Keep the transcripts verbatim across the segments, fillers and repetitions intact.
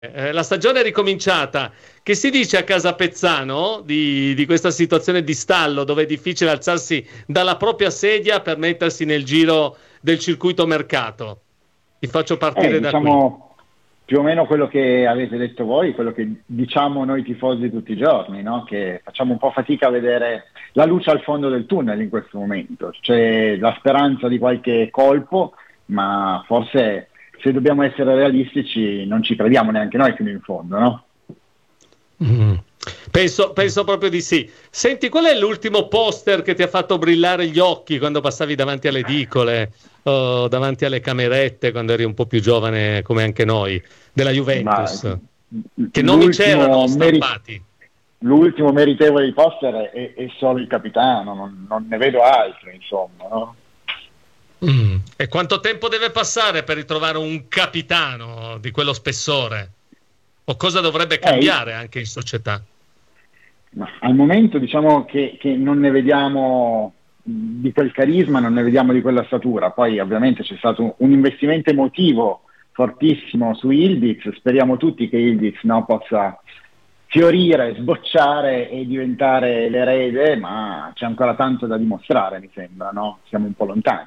Eh, la stagione è ricominciata. Che si dice a casa Pezzano di, di questa situazione di stallo dove è difficile alzarsi dalla propria sedia per mettersi nel giro del circuito mercato? Ti faccio Eh, partire da qui. diciamo più o meno quello che avete detto voi, quello che diciamo noi tifosi tutti i giorni, no? Che facciamo un po' fatica a vedere la luce al fondo del tunnel in questo momento. C'è la speranza di qualche colpo, ma forse se dobbiamo essere realistici non ci crediamo neanche noi fino in fondo, no? Mm. Penso, penso proprio di sì. Senti, qual è l'ultimo poster che ti ha fatto brillare gli occhi quando passavi davanti alle edicole o davanti alle camerette quando eri un po' più giovane come anche noi, della Ma Juventus? Che nomi c'erano l'ultimo, meri- stampati? l'ultimo meritevole di poster è, è solo il capitano, non, non ne vedo altri, insomma, no? Mm. E quanto tempo deve passare per ritrovare un capitano di quello spessore? O cosa dovrebbe Eh, cambiare anche in società? Ma al momento diciamo che, che non ne vediamo di quel carisma, non ne vediamo di quella statura. Poi ovviamente c'è stato un investimento emotivo fortissimo su Ildiz, speriamo tutti che Ildiz, no, possa fiorire, sbocciare e diventare l'erede, ma c'è ancora tanto da dimostrare, mi sembra, no? Siamo un po' lontani.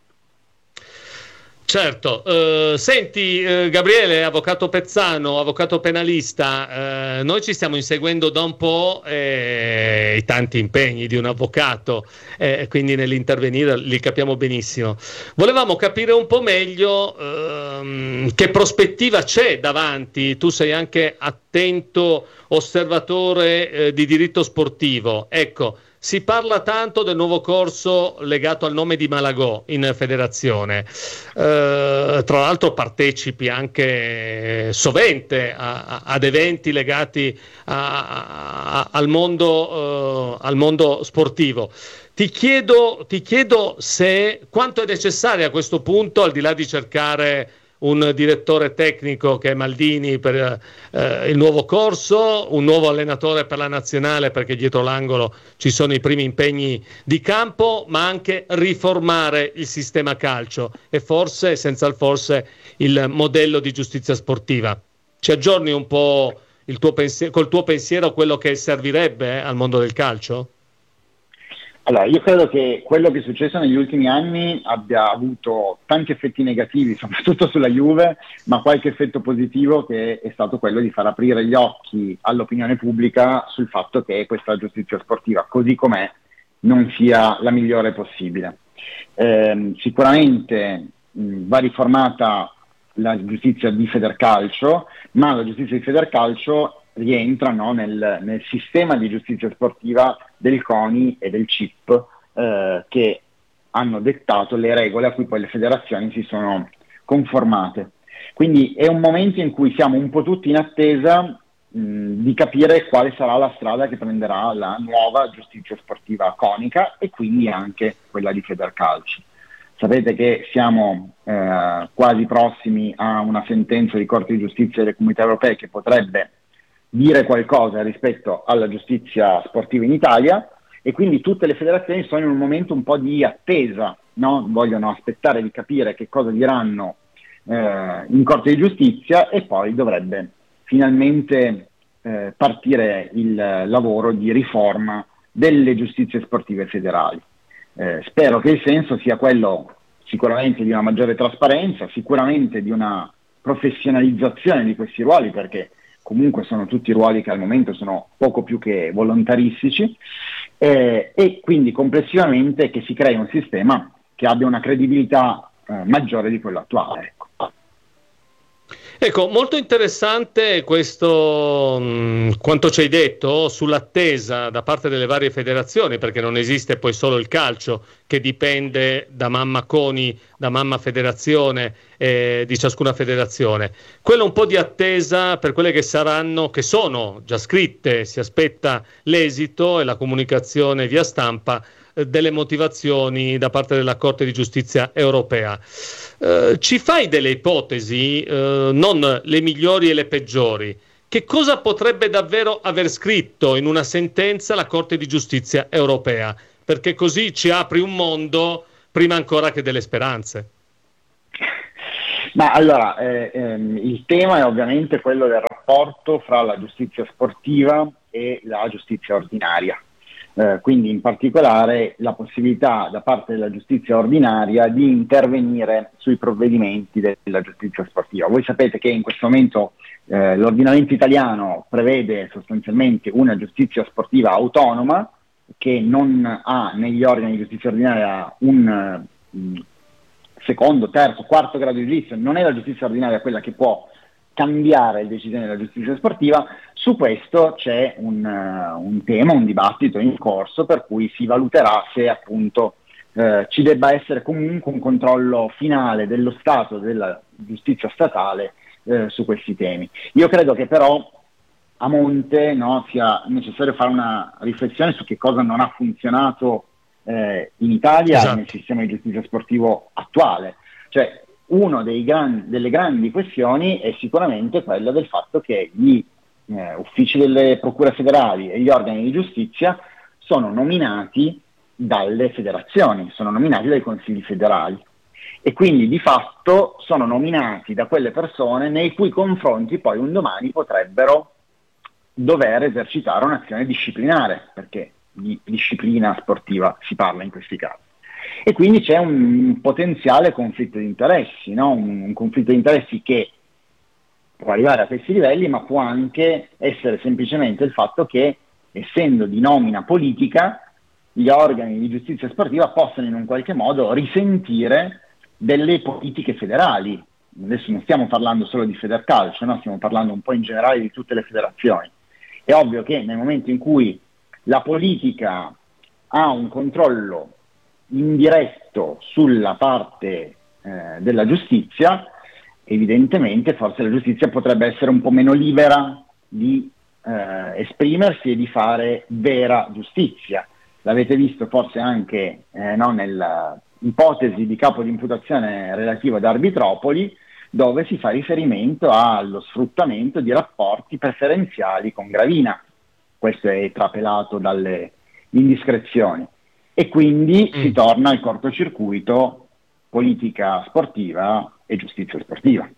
Certo, eh, senti eh, Gabriele, avvocato Pezzano, avvocato penalista, eh, noi ci stiamo inseguendo da un po' eh, i tanti impegni di un avvocato, eh, quindi nell'intervenire li capiamo benissimo. Volevamo capire un po' meglio ehm, che prospettiva c'è davanti, tu sei anche attento osservatore eh, di diritto sportivo, ecco. Si parla tanto del nuovo corso legato al nome di Malagò in federazione. Eh, tra l'altro partecipi anche sovente a, a, ad eventi legati a, a, al, mondo, uh, al mondo sportivo. Ti chiedo, ti chiedo se quanto è necessario a questo punto, al di là di cercare un direttore tecnico che è Maldini per eh, il nuovo corso, un nuovo allenatore per la nazionale perché dietro l'angolo ci sono i primi impegni di campo, ma anche riformare il sistema calcio e forse, senza il forse, il modello di giustizia sportiva. Ci aggiorni un po' il tuo pensiero, col tuo pensiero quello che servirebbe eh, al mondo del calcio? Allora, io credo che quello che è successo negli ultimi anni abbia avuto tanti effetti negativi, soprattutto sulla Juve, ma qualche effetto positivo che è stato quello di far aprire gli occhi all'opinione pubblica sul fatto che questa giustizia sportiva, così com'è, non sia la migliore possibile. Eh, sicuramente mh, va riformata la giustizia di Federcalcio, ma la giustizia di Federcalcio rientra, no, nel, nel sistema di giustizia sportiva del CONI e del C I P eh, che hanno dettato le regole a cui poi le federazioni si sono conformate. Quindi è un momento in cui siamo un po' tutti in attesa mh, di capire quale sarà la strada che prenderà la nuova giustizia sportiva conica e quindi anche quella di Federcalcio. Sapete che siamo eh, quasi prossimi a una sentenza di Corte di Giustizia delle Comunità Europee che potrebbe dire qualcosa rispetto alla giustizia sportiva in Italia e quindi tutte le federazioni sono in un momento un po' di attesa, no? Vogliono aspettare di capire che cosa diranno eh, in Corte di Giustizia e poi dovrebbe finalmente eh, partire il lavoro di riforma delle giustizie sportive federali. Eh, spero che il senso sia quello sicuramente di una maggiore trasparenza, sicuramente di una professionalizzazione di questi ruoli, perché comunque sono tutti ruoli che al momento sono poco più che volontaristici, eh, e quindi complessivamente che si crei un sistema che abbia una credibilità eh, maggiore di quello attuale. Ecco. Ecco, molto interessante questo, mh, quanto ci hai detto sull'attesa da parte delle varie federazioni, perché non esiste poi solo il calcio che dipende da mamma CONI, da mamma federazione, eh, di ciascuna federazione. Quello un po' di attesa per quelle che saranno, che sono già scritte, si aspetta l'esito e la comunicazione via stampa delle motivazioni da parte della Corte di Giustizia europea. Eh, ci fai delle ipotesi, eh, non le migliori e le peggiori? Che cosa potrebbe davvero aver scritto in una sentenza la Corte di Giustizia europea? Perché così ci apri un mondo prima ancora che delle speranze. Ma allora, eh, ehm, il tema è ovviamente quello del rapporto fra la giustizia sportiva e la giustizia ordinaria. Eh, quindi in particolare la possibilità da parte della giustizia ordinaria di intervenire sui provvedimenti della giustizia sportiva. Voi sapete che in questo momento eh, l'ordinamento italiano prevede sostanzialmente una giustizia sportiva autonoma che non ha negli organi di giustizia ordinaria un mh, secondo, terzo, quarto grado di giudizio. Non è la giustizia ordinaria quella che può cambiare le decisioni della giustizia sportiva. Su questo c'è un, uh, un tema, un dibattito in corso, per cui si valuterà se appunto uh, ci debba essere comunque un controllo finale dello Stato, della giustizia statale uh, su questi temi. Io credo che però a monte, no, sia necessario fare una riflessione su che cosa non ha funzionato eh, in Italia, esatto, nel sistema di giustizia sportivo attuale. Cioè, una delle grandi questioni è sicuramente quella del fatto che gli eh, uffici delle procure federali e gli organi di giustizia sono nominati dalle federazioni, sono nominati dai consigli federali e quindi di fatto sono nominati da quelle persone nei cui confronti poi un domani potrebbero dover esercitare un'azione disciplinare, perché di disciplina sportiva si parla in questi casi. E quindi c'è un potenziale conflitto di interessi, no? un, un conflitto di interessi che può arrivare a questi livelli, ma può anche essere semplicemente il fatto che, essendo di nomina politica, gli organi di giustizia sportiva possano in un qualche modo risentire delle politiche federali. Adesso non stiamo parlando solo di Federcalcio, no? Stiamo parlando un po' in generale di tutte le federazioni. È ovvio che nel momento in cui la politica ha un controllo indiretto sulla parte eh, della giustizia, evidentemente forse la giustizia potrebbe essere un po' meno libera di eh, esprimersi e di fare vera giustizia. L'avete visto forse anche eh, no, nell'ipotesi di capo di imputazione relativa ad Arbitropoli, dove si fa riferimento allo sfruttamento di rapporti preferenziali con Gravina. Questo è trapelato dalle indiscrezioni. E quindi mm. si torna al cortocircuito politica sportiva e giustizia sportiva.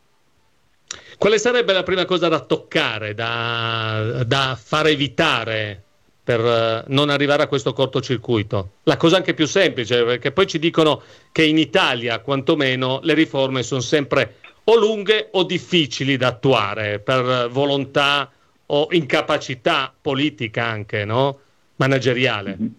Quale sarebbe la prima cosa da toccare, da, da far evitare per non arrivare a questo cortocircuito? La cosa anche più semplice, perché poi ci dicono che in Italia, quantomeno, le riforme sono sempre o lunghe o difficili da attuare per volontà o incapacità politica anche, no? Manageriale. Mm-hmm.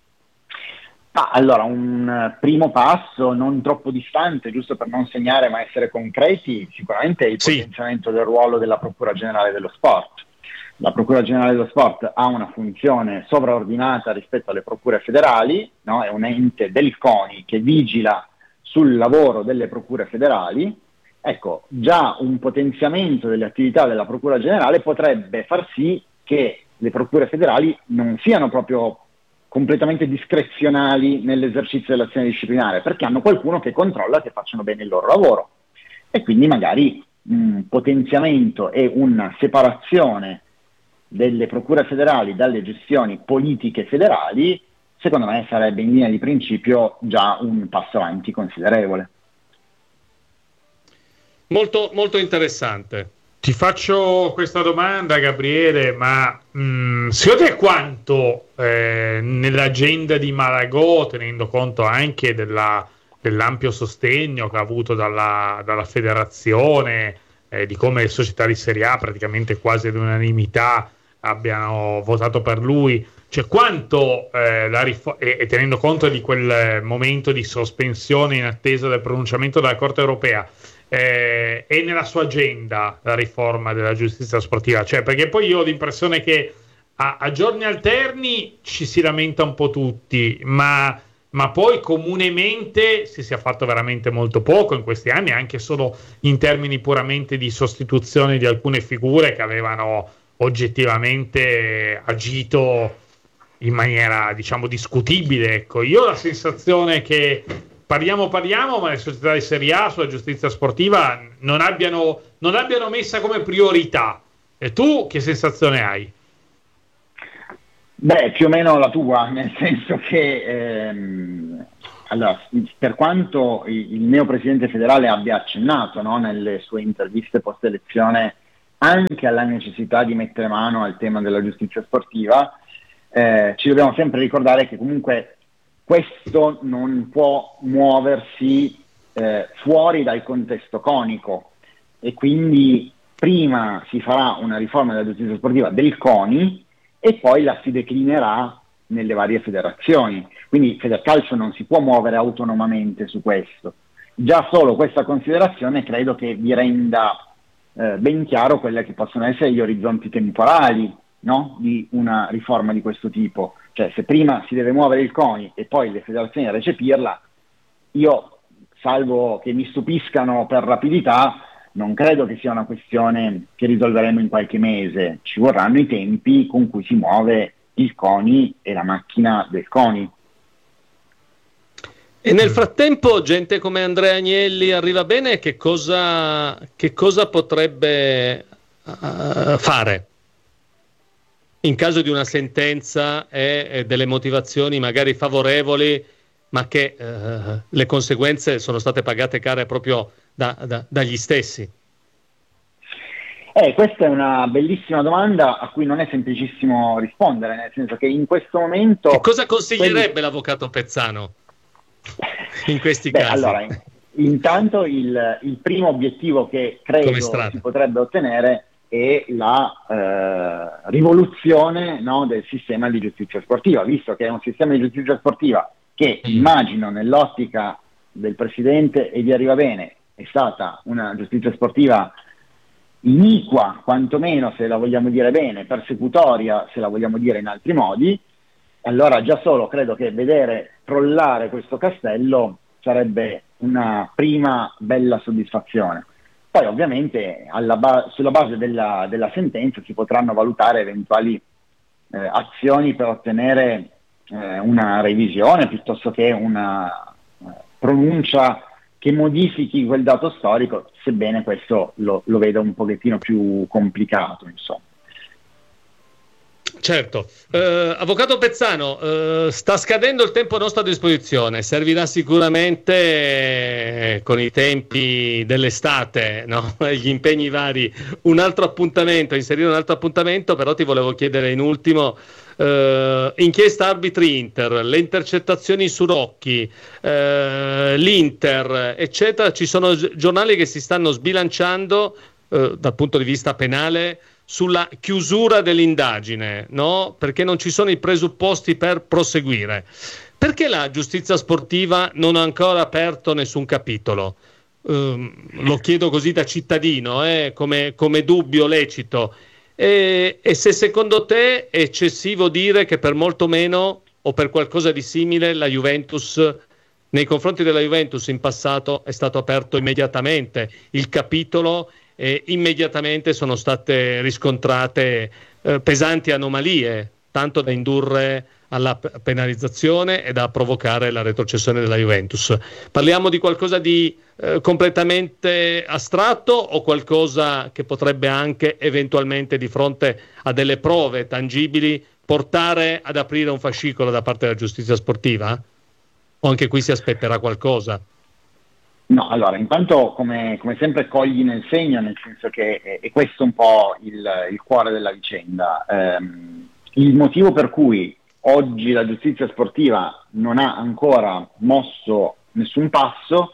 Ah, allora, un primo passo non troppo distante, giusto per non segnare ma essere concreti, sicuramente è il sì. potenziamento del ruolo della Procura Generale dello Sport. La Procura Generale dello Sport ha una funzione sovraordinata rispetto alle procure federali, no? È un ente del CONI che vigila sul lavoro delle procure federali. Ecco, già un potenziamento delle attività della Procura Generale potrebbe far sì che le procure federali non siano proprio completamente discrezionali nell'esercizio dell'azione disciplinare, perché hanno qualcuno che controlla che facciano bene il loro lavoro. E quindi magari un potenziamento e una separazione delle procure federali dalle gestioni politiche federali, secondo me sarebbe in linea di principio già un passo avanti considerevole. Molto, molto interessante. Ti faccio questa domanda, Gabriele, ma mh, secondo te quanto eh, nell'agenda di Malagò, tenendo conto anche della, dell'ampio sostegno che ha avuto dalla, dalla federazione, eh, di come le società di Serie A praticamente quasi all'unanimità abbiano votato per lui, cioè quanto eh, la rifo- e, e tenendo conto di quel momento di sospensione in attesa del pronunciamento della Corte Europea, Eh, è nella sua agenda la riforma della giustizia sportiva? Cioè, perché poi io ho l'impressione che a, a giorni alterni ci si lamenta un po' tutti, ma, ma poi comunemente si sia fatto veramente molto poco in questi anni, anche solo in termini puramente di sostituzione di alcune figure che avevano oggettivamente agito in maniera, diciamo, discutibile. Ecco, io ho la sensazione che Parliamo, parliamo, ma le società di Serie A sulla giustizia sportiva non abbiano, non abbiano messa come priorità. E tu che sensazione hai? Beh, più o meno la tua, nel senso che ehm, allora, per quanto il neopresidente federale abbia accennato, no, nelle sue interviste post-elezione anche alla necessità di mettere mano al tema della giustizia sportiva, eh, ci dobbiamo sempre ricordare che comunque questo non può muoversi eh, fuori dal contesto conico, e quindi prima si farà una riforma della giustizia sportiva del CONI e poi la si declinerà nelle varie federazioni. Quindi Federcalcio non si può muovere autonomamente su questo. Già solo questa considerazione credo che vi renda eh, ben chiaro quelli che possono essere gli orizzonti temporali, no? Di una riforma di questo tipo. Cioè, se prima si deve muovere il CONI e poi le federazioni a recepirla, io, salvo che mi stupiscano per rapidità, non credo che sia una questione che risolveremo in qualche mese. Ci vorranno i tempi con cui si muove il CONI e la macchina del CONI. E nel frattempo gente come Andrea Agnelli arriva bene, che cosa, che cosa potrebbe uh, fare in caso di una sentenza e, e delle motivazioni magari favorevoli, ma che uh, le conseguenze sono state pagate care proprio da, da, dagli stessi? Eh, questa è una bellissima domanda a cui non è semplicissimo rispondere, nel senso che in questo momento... Che cosa consiglierebbe quelli... l'avvocato Pezzano in questi Beh, casi? Allora, intanto il, il primo obiettivo che credo si potrebbe ottenere è la eh, rivoluzione, no, del sistema di giustizia sportiva, visto che è un sistema di giustizia sportiva che mm. immagino nell'ottica del Presidente e di Arrivabene è stata una giustizia sportiva iniqua, quantomeno se la vogliamo dire bene, persecutoria se la vogliamo dire in altri modi. Allora già solo credo che vedere crollare questo castello sarebbe una prima bella soddisfazione. Poi ovviamente alla ba- sulla base della, della sentenza si potranno valutare eventuali eh, azioni per ottenere eh, una revisione piuttosto che una eh, pronuncia che modifichi quel dato storico, sebbene questo lo, lo vedo un pochettino più complicato, insomma. Certo. Eh, avvocato Pezzano, eh, sta scadendo il tempo a nostra disposizione, servirà sicuramente eh, con i tempi dell'estate, no? Gli impegni vari, un altro appuntamento, inserire un altro appuntamento, però ti volevo chiedere in ultimo, eh, inchiesta arbitri Inter, le intercettazioni su Rocchi, eh, l'Inter, eccetera, ci sono giornali che si stanno sbilanciando eh, dal punto di vista penale sulla chiusura dell'indagine, no? Perché non ci sono i presupposti per proseguire. Perché la giustizia sportiva non ha ancora aperto nessun capitolo? Um, lo chiedo così da cittadino, eh, come, come dubbio lecito. E, e se secondo te è eccessivo dire che per molto meno o per qualcosa di simile la Juventus, nei confronti della Juventus in passato è stato aperto immediatamente il capitolo e immediatamente sono state riscontrate eh, pesanti anomalie, tanto da indurre alla penalizzazione e da provocare la retrocessione della Juventus. Parliamo di qualcosa di eh, completamente astratto o qualcosa che potrebbe anche eventualmente, di fronte a delle prove tangibili, portare ad aprire un fascicolo da parte della giustizia sportiva? O anche qui si aspetterà qualcosa? No, allora, intanto come, come sempre cogli nel segno, nel senso che è, è questo un po' il, il cuore della vicenda. Ehm, il motivo per cui oggi la giustizia sportiva non ha ancora mosso nessun passo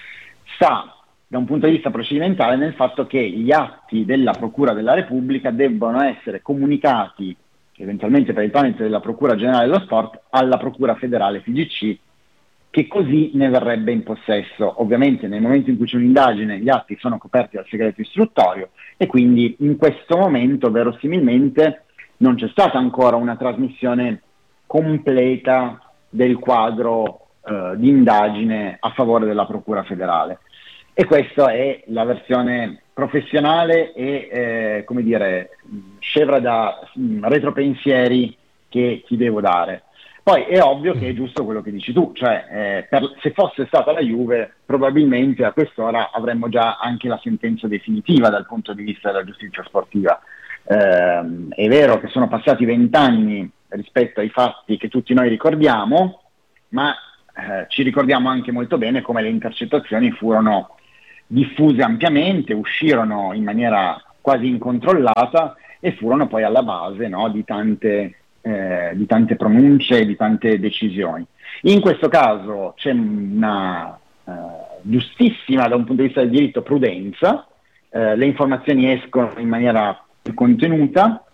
sta da un punto di vista procedimentale nel fatto che gli atti della Procura della Repubblica debbono essere comunicati, eventualmente per il tramite della Procura Generale dello Sport, alla Procura Federale F G C, che così ne verrebbe in possesso. Ovviamente nel momento in cui c'è un'indagine gli atti sono coperti dal segreto istruttorio e quindi in questo momento verosimilmente non c'è stata ancora una trasmissione completa del quadro eh, di indagine a favore della Procura Federale. E questa è la versione professionale e, eh, come dire, scevra da mh, retropensieri che ti devo dare. Poi è ovvio che è giusto quello che dici tu, cioè eh, per, se fosse stata la Juve probabilmente a quest'ora avremmo già anche la sentenza definitiva dal punto di vista della giustizia sportiva. Eh, è vero che sono passati vent'anni rispetto ai fatti che tutti noi ricordiamo, ma eh, ci ricordiamo anche molto bene come le intercettazioni furono diffuse ampiamente, uscirono in maniera quasi incontrollata e furono poi alla base, no, di tante, eh, di tante pronunce, di tante decisioni. In questo caso c'è una eh, giustissima, da un punto di vista del diritto, prudenza, eh, le informazioni escono in maniera più contenuta,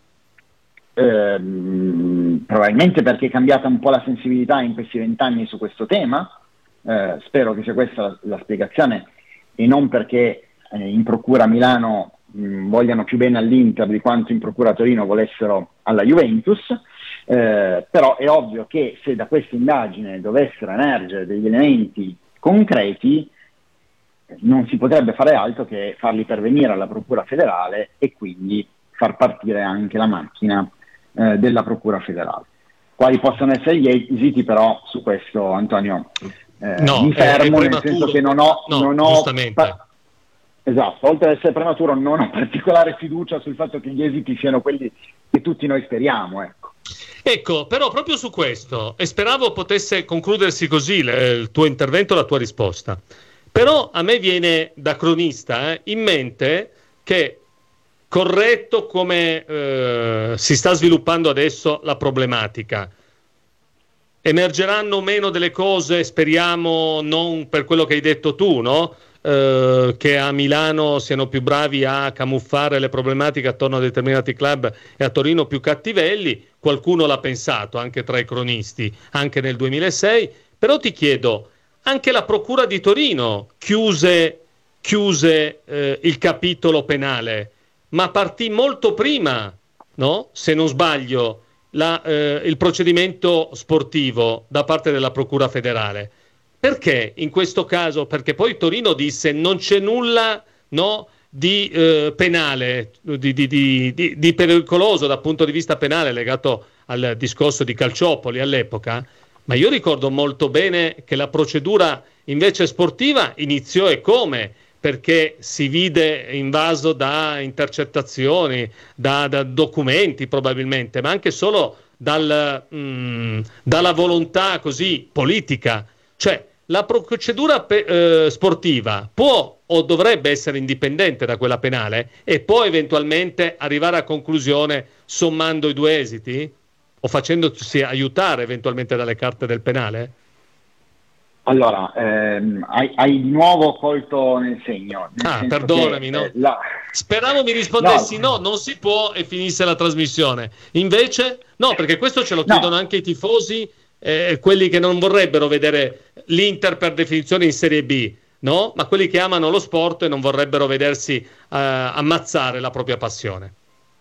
ehm, probabilmente perché è cambiata un po' la sensibilità in questi vent'anni su questo tema, eh, spero che sia questa la, la spiegazione, e non perché eh, in procura a Milano mh, vogliano più bene all'Inter di quanto in procura a Torino volessero alla Juventus, eh, però è ovvio che se da questa indagine dovessero emergere degli elementi concreti, non si potrebbe fare altro che farli pervenire alla procura federale e quindi far partire anche la macchina eh, della procura federale. Quali possono essere gli esiti, però su questo, Antonio, Eh, no, mi fermo, è, è nel senso che non ho, no, non ho giustamente. pa- esatto, oltre ad essere prematuro non ho particolare fiducia sul fatto che gli esiti siano quelli che tutti noi speriamo, ecco. Ecco, però proprio su questo, e speravo potesse concludersi così il, il tuo intervento, la tua risposta, però a me viene da cronista eh, in mente che, corretto come eh, si sta sviluppando adesso la problematica, emergeranno meno delle cose, speriamo non per quello che hai detto tu, no? Eh, che a Milano siano più bravi a camuffare le problematiche attorno a determinati club e a Torino più cattivelli. Qualcuno l'ha pensato, anche tra i cronisti, anche nel duemilasei. Però ti chiedo, anche la Procura di Torino chiuse, chiuse eh, il capitolo penale, ma partì molto prima, no? Se non sbaglio, La, eh, il procedimento sportivo da parte della Procura federale. Perché in questo caso? Perché poi Torino disse non c'è nulla, no, di eh, penale, di, di, di, di, di pericoloso dal punto di vista penale legato al discorso di Calciopoli all'epoca, ma io ricordo molto bene che la procedura invece sportiva iniziò e come? Perché si vide invaso da intercettazioni, da, da documenti probabilmente, ma anche solo dal, mh, dalla volontà così politica. Cioè la procedura pe- eh, sportiva può o dovrebbe essere indipendente da quella penale e può eventualmente arrivare a conclusione sommando i due esiti o facendosi aiutare eventualmente dalle carte del penale? Allora, ehm, hai, hai di nuovo colto nel segno. Nel ah, perdonami, che, no? eh, la... Speravo mi rispondessi no. no, no, non si può e finisse la trasmissione. Invece, no, perché questo ce lo chiedono no. anche i tifosi, eh, quelli che non vorrebbero vedere l'Inter per definizione in Serie B, no? Ma quelli che amano lo sport e non vorrebbero vedersi eh, ammazzare la propria passione.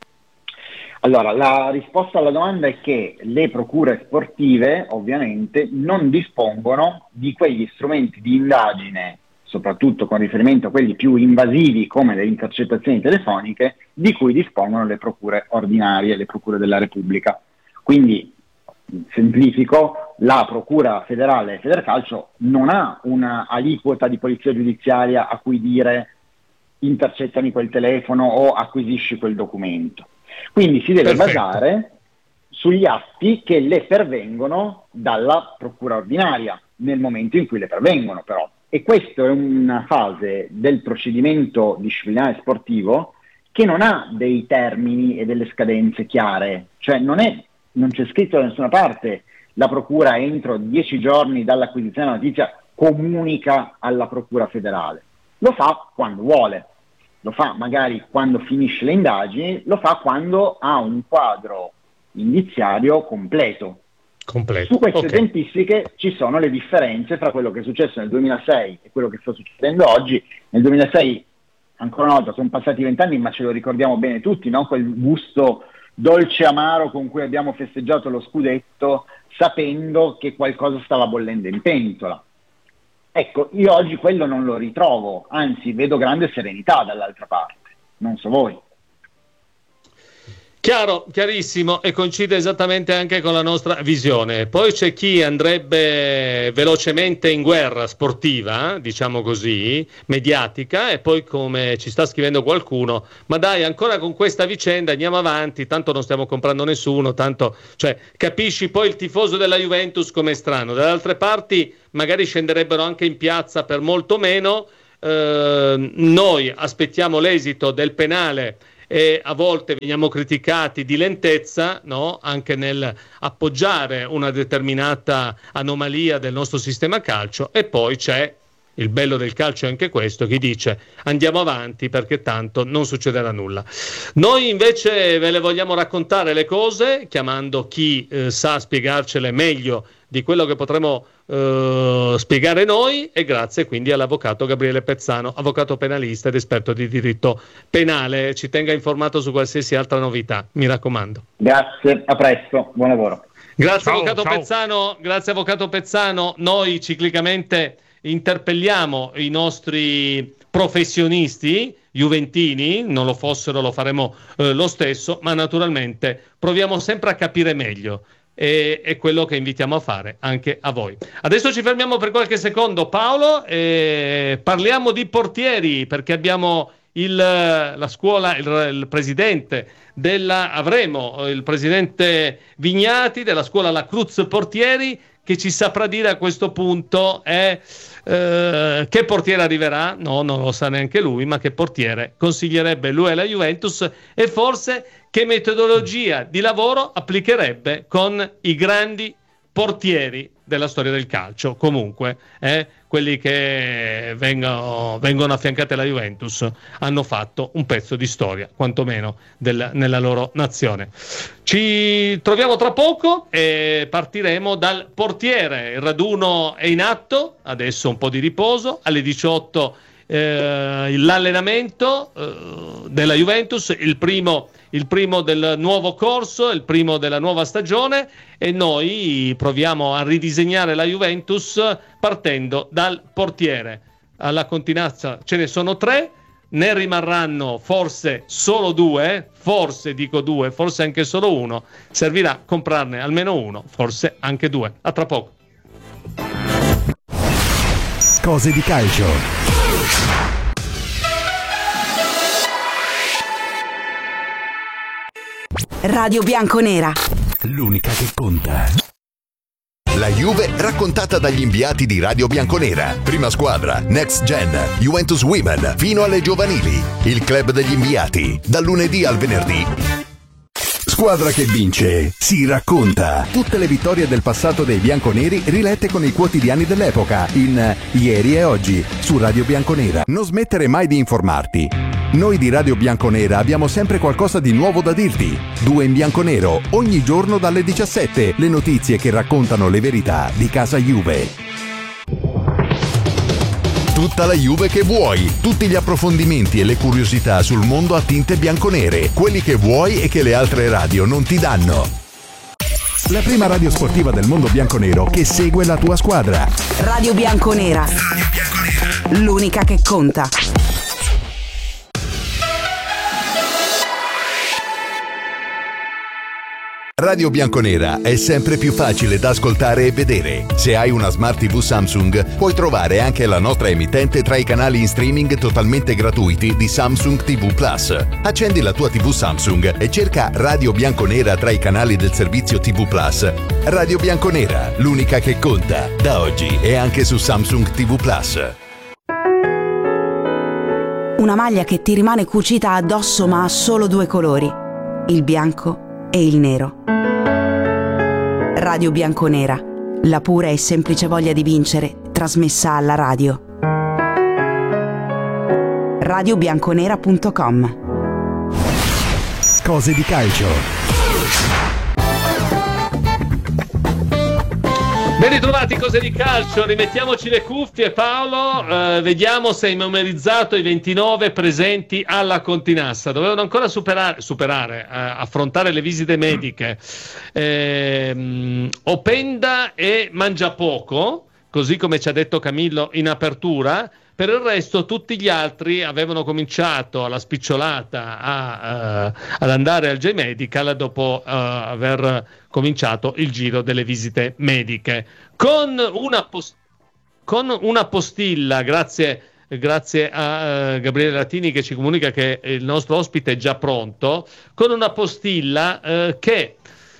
Allora, la risposta alla domanda è che le procure sportive ovviamente non dispongono di quegli strumenti di indagine, soprattutto con riferimento a quelli più invasivi come le intercettazioni telefoniche, di cui dispongono le procure ordinarie, le procure della Repubblica. Quindi, semplifico, la procura federale Federcalcio non ha una aliquota di polizia giudiziaria a cui dire intercettami quel telefono o acquisisci quel documento. Quindi si deve Perfetto. basare sugli atti che le pervengono dalla procura ordinaria, nel momento in cui le pervengono però. E questa è una fase del procedimento disciplinare sportivo che non ha dei termini e delle scadenze chiare, cioè non, è, non c'è scritto da nessuna parte la procura entro dieci giorni dall'acquisizione della notizia comunica alla procura federale, lo fa quando vuole. Lo fa magari quando finisce le indagini, lo fa quando ha un quadro indiziario completo. completo. Su queste okay. tempistiche ci sono le differenze fra quello che è successo nel duemilasei e quello che sta succedendo oggi. Nel duemilasei, ancora una volta, sono passati vent'anni, ma ce lo ricordiamo bene tutti, no? Quel gusto dolce amaro con cui abbiamo festeggiato lo scudetto, sapendo che qualcosa stava bollendo in pentola. Ecco, io oggi quello non lo ritrovo, anzi vedo grande serenità dall'altra parte, non so voi. Chiaro, chiarissimo, e coincide esattamente anche con la nostra visione. Poi c'è chi andrebbe velocemente in guerra sportiva, diciamo così, mediatica, e poi, come ci sta scrivendo qualcuno, ma dai, ancora con questa vicenda andiamo avanti, tanto non stiamo comprando nessuno, tanto, cioè, capisci poi il tifoso della Juventus com'è strano. Dalle altre parti magari scenderebbero anche in piazza per molto meno. Eh, noi aspettiamo l'esito del penale e a volte veniamo criticati di lentezza, no? Anche nel appoggiare una determinata anomalia del nostro sistema calcio, e poi c'è il bello del calcio è anche questo, chi dice andiamo avanti perché tanto non succederà nulla. Noi invece ve le vogliamo raccontare le cose chiamando chi eh, sa spiegarcele meglio di quello che potremo eh, spiegare noi, e grazie quindi all'avvocato Gabriele Pezzano, avvocato penalista ed esperto di diritto penale. Ci tenga informato su qualsiasi altra novità, mi raccomando. Grazie, a presto, buon lavoro. Grazie ciao, avvocato ciao. Pezzano, grazie avvocato Pezzano. Noi ciclicamente interpelliamo i nostri professionisti juventini, non lo fossero lo faremo eh, lo stesso, ma naturalmente proviamo sempre a capire meglio. E è quello che invitiamo a fare anche a voi. Adesso ci fermiamo per qualche secondo, Paolo, e parliamo di portieri, perché abbiamo il, la scuola, il, il presidente della, avremo il presidente Vignati della scuola La Cruz Portieri, che ci saprà dire a questo punto eh, eh, che portiere arriverà. No, non lo sa neanche lui, ma che portiere consiglierebbe lui alla Juventus, e forse che metodologia di lavoro applicherebbe con i grandi portieri della storia del calcio. Comunque, eh, quelli che vengono, vengono affiancati alla Juventus hanno fatto un pezzo di storia, quantomeno del, nella loro nazione. Ci troviamo tra poco e partiremo dal portiere. Il raduno è in atto, adesso un po' di riposo, alle diciotto eh, l'allenamento eh, della Juventus, il primo il primo del nuovo corso, il primo della nuova stagione, e noi proviamo a ridisegnare la Juventus partendo dal portiere. Alla Continazza ce ne sono tre, ne rimarranno forse solo due, forse dico due, forse anche solo uno, servirà comprarne almeno uno, forse anche due. A tra poco. Cose di calcio. Radio Bianconera, L'unica che conta. La Juve raccontata dagli inviati di Radio Bianconera. Prima squadra, Next Gen, Juventus Women, fino alle giovanili. Il club degli inviati, dal lunedì al venerdì. Squadra che vince si racconta. Tutte le vittorie del passato dei bianconeri rilette con i quotidiani dell'epoca in Ieri e Oggi su Radio Bianconera. Non smettere mai di informarti. Noi di Radio Bianconera abbiamo sempre qualcosa di nuovo da dirti. Due in bianconero, ogni giorno dalle diciassette. Le notizie che raccontano le verità di casa Juve. Tutta la Juve che vuoi, tutti gli approfondimenti e le curiosità sul mondo a tinte bianconere, quelli che vuoi e che le altre radio non ti danno. La prima radio sportiva del mondo bianconero che segue la tua squadra. Radio Bianconera, l'unica che conta. Radio Bianconera è sempre più facile da ascoltare e vedere. Se hai una Smart tivù Samsung, puoi trovare anche la nostra emittente tra i canali in streaming totalmente gratuiti di Samsung ti vu Plus. Accendi la tua tivù Samsung e cerca Radio Bianconera tra i canali del servizio ti vu Plus. Radio Bianconera, l'unica che conta, da oggi e anche su Samsung ti vu Plus. Una maglia che ti rimane cucita addosso ma ha solo due colori, il bianco e il nero. Radio Bianconera, la pura e semplice voglia di vincere trasmessa alla radio. radio bianconera punto com. Cose di calcio. Ben ritrovati, cose di calcio, rimettiamoci le cuffie, Paolo, eh, vediamo se hai memorizzato i ventinove presenti alla Continassa. Dovevano ancora superare, superare eh, affrontare le visite mediche eh, Openda e Mangiapoco, così come ci ha detto Camillo in apertura, per il resto tutti gli altri avevano cominciato alla spicciolata a, uh, ad andare al J-Medical dopo uh, aver cominciato il giro delle visite mediche. Con una, post- con una postilla, grazie, grazie a uh, Gabriele Latini che ci comunica che il nostro ospite è già pronto, con una postilla uh, che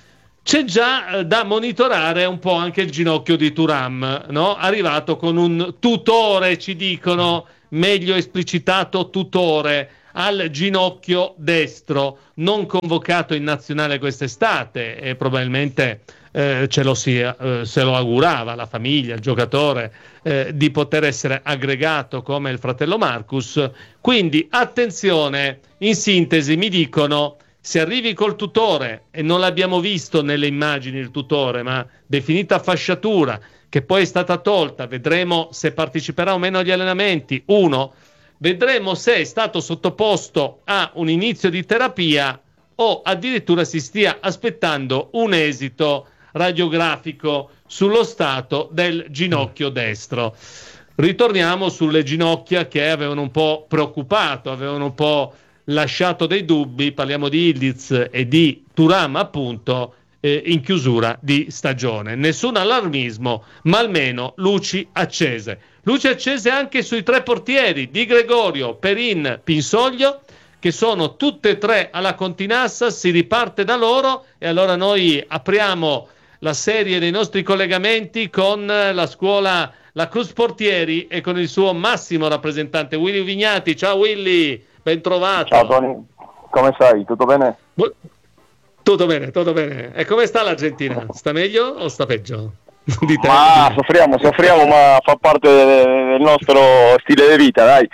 c'è già eh, da monitorare un po' anche il ginocchio di Thuram, no? Arrivato con un tutore, ci dicono, meglio esplicitato tutore, al ginocchio destro, non convocato in nazionale quest'estate e probabilmente eh, ce lo si, eh, se lo augurava la famiglia, il giocatore, eh, di poter essere aggregato come il fratello Marcus. Quindi attenzione, in sintesi mi dicono: se arrivi col tutore, e non l'abbiamo visto nelle immagini il tutore, ma definita fasciatura, che poi è stata tolta, vedremo se parteciperà o meno agli allenamenti, uno, vedremo se è stato sottoposto a un inizio di terapia o addirittura si stia aspettando un esito radiografico sullo stato del ginocchio destro. Ritorniamo sulle ginocchia che avevano un po' preoccupato, avevano un po' lasciato dei dubbi, parliamo di Ildiz e di Thuram appunto eh, in chiusura di stagione. Nessun allarmismo, ma almeno luci accese. Luci accese anche sui tre portieri Di Gregorio, Perin, Pinsoglio, che sono tutte e tre alla Continassa, si riparte da loro e allora noi apriamo la serie dei nostri collegamenti con la scuola La Cruz Portieri e con il suo massimo rappresentante Willy Vignati. Ciao Willy! Ben trovato. Ciao Tony, come stai? Tutto bene? Bu- tutto bene, tutto bene. E come sta l'Argentina? Sta meglio o sta peggio? Di te? Ma soffriamo, soffriamo, ma fa parte del nostro stile di vita, dai.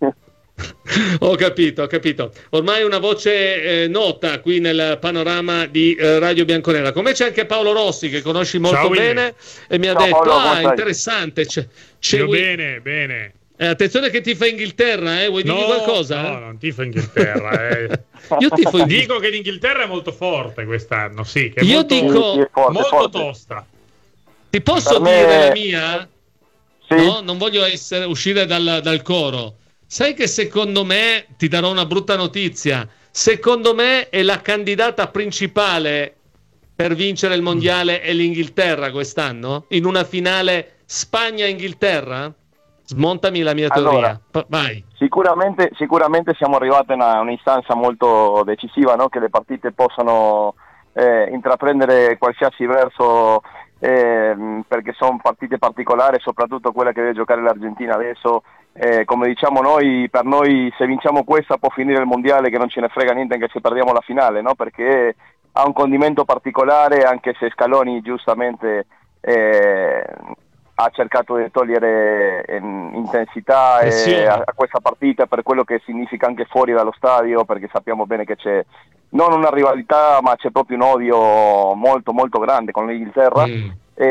Ho capito, ho capito. Ormai una voce eh, nota qui nel panorama di eh, Radio Bianconera. Come c'è anche Paolo Rossi, che conosci molto Ciao, bene, e mi ha Ciao, detto, Paolo, ah, come interessante. C'è, c'è Io Will- bene, bene. Eh, attenzione che tifa Inghilterra, eh? Vuoi No, dirgli qualcosa? no, non tifo Inghilterra. Eh. Io tifo Inghilterra. Dico che l'Inghilterra è molto forte quest'anno, sì. Che è Io molto, dico- Sì, sì, è forte, molto forte. tosta. Ti posso Per me- dire la mia? Sì? No, non voglio essere, uscire dal, dal coro. Sai che secondo me, ti darò una brutta notizia, secondo me è la candidata principale per vincere il mondiale è l'Inghilterra quest'anno? In una finale Spagna-Inghilterra? Smontami la mia teoria. Allora, Pa- vai. Sicuramente, sicuramente siamo arrivati a una, un'istanza molto decisiva, no? Che le partite possano eh, intraprendere qualsiasi verso, eh, perché sono partite particolari, soprattutto quella che deve giocare l'Argentina adesso. Eh, come diciamo noi, per noi se vinciamo questa può finire il mondiale, che non ce ne frega niente anche se perdiamo la finale, no? Perché ha un condimento particolare, anche se Scaloni giustamente eh, ha cercato di togliere eh, intensità eh, a, a questa partita, per quello che significa anche fuori dallo stadio, perché sappiamo bene che c'è non una rivalità, ma c'è proprio un odio molto molto grande con l'Inghilterra. Mm.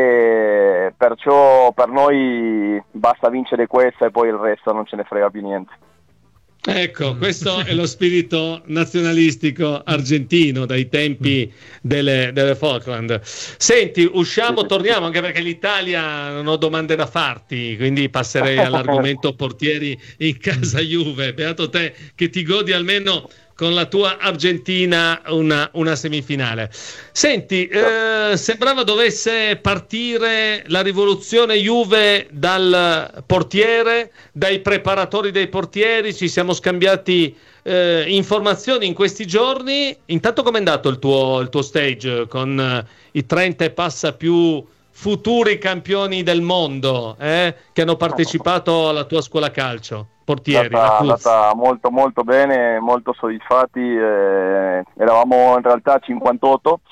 E perciò per noi basta vincere questa e poi il resto non ce ne frega più niente. Ecco, questo è lo spirito nazionalistico argentino dai tempi delle, delle Falkland. Senti, usciamo, torniamo, anche perché l'Italia non ho domande da farti, quindi passerei all'argomento portieri in casa Juve. Beato te che ti godi almeno con la tua Argentina una, una semifinale. Senti, eh, sembrava dovesse partire la rivoluzione Juve dal portiere, dai preparatori dei portieri, ci siamo scambiati eh, informazioni in questi giorni. Intanto com'è andato il tuo, il tuo stage con eh, i trenta e passa più futuri campioni del mondo eh, che hanno partecipato alla tua scuola calcio? Portieri, è andata, andata molto molto bene, molto soddisfatti, eh, eravamo in realtà cinquantotto,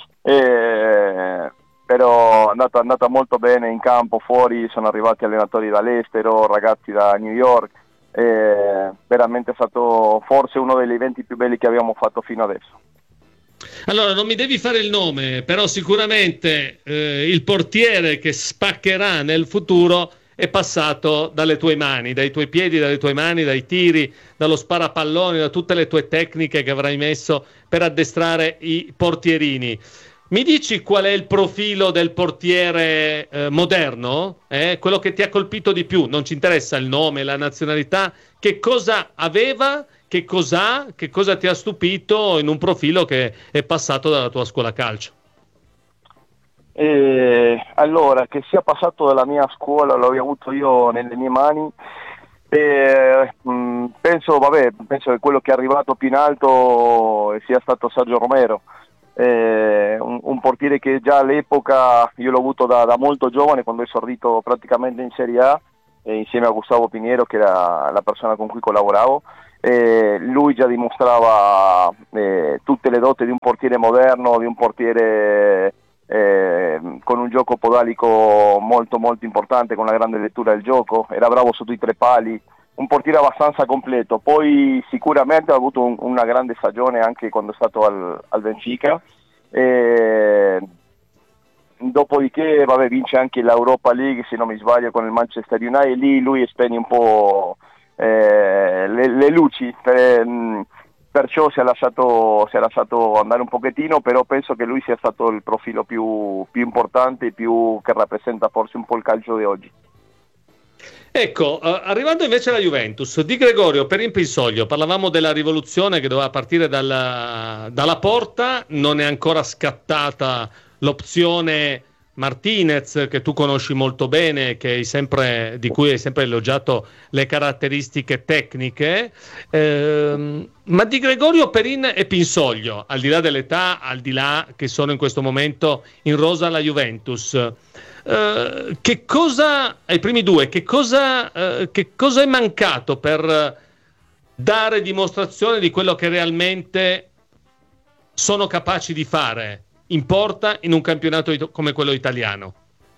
eh, però è andata, è andata molto bene in campo, fuori sono arrivati allenatori dall'estero, ragazzi da New York, eh, veramente è stato forse uno degli eventi più belli che abbiamo fatto fino adesso. Allora, non mi devi fare il nome, però sicuramente eh, il portiere che spaccherà nel futuro è passato dalle tue mani, dai tuoi piedi, dalle tue mani, dai tiri, dallo sparapalloni, da tutte le tue tecniche che avrai messo per addestrare i portierini. Mi dici qual è il profilo del portiere eh, moderno? Eh? Quello che ti ha colpito di più? Non ci interessa il nome, la nazionalità. Che cosa aveva, che cos'ha, che cosa ti ha stupito in un profilo che è passato dalla tua scuola calcio? Eh, allora, che sia passato dalla mia scuola, l'ho avuto io nelle mie mani. Eh, mh, penso, vabbè, penso che quello che è arrivato più in alto sia stato Sergio Romero. Eh, un, un portiere che già all'epoca io l'ho avuto da, da molto giovane, quando è esordito praticamente in Serie A, eh, insieme a Gustavo Piniero, che era la persona con cui collaboravo. Eh, lui già dimostrava eh, tutte le doti di un portiere moderno, di un portiere eh, con un gioco podalico molto molto importante, con una grande lettura del gioco, era bravo sotto i tre pali, un portiere abbastanza completo. Poi sicuramente ha avuto un, una grande stagione anche quando è stato al, al Benfica. E dopodiché vabbè, vince anche l'Europa League, se non mi sbaglio, con il Manchester United. Lì lui spegne un po' eh, le, le luci, per, perciò si è, lasciato, si è lasciato andare un pochettino, però penso che lui sia stato il profilo più, più importante, più che rappresenta forse un po' il calcio di oggi. Ecco, uh, arrivando invece alla Juventus, Di Gregorio per Impinsoglio, parlavamo della rivoluzione che doveva partire dalla, dalla porta, non è ancora scattata l'opzione Martinez, che tu conosci molto bene, che hai sempre, di cui hai sempre elogiato le caratteristiche tecniche, ehm, ma Di Gregorio, Perin e Pinsoglio, al di là dell'età, al di là che sono in questo momento in rosa alla Juventus, Uh, che cosa, ai primi due, che cosa, uh, che cosa è mancato per dare dimostrazione di quello che realmente sono capaci di fare in porta in un campionato it- come quello italiano?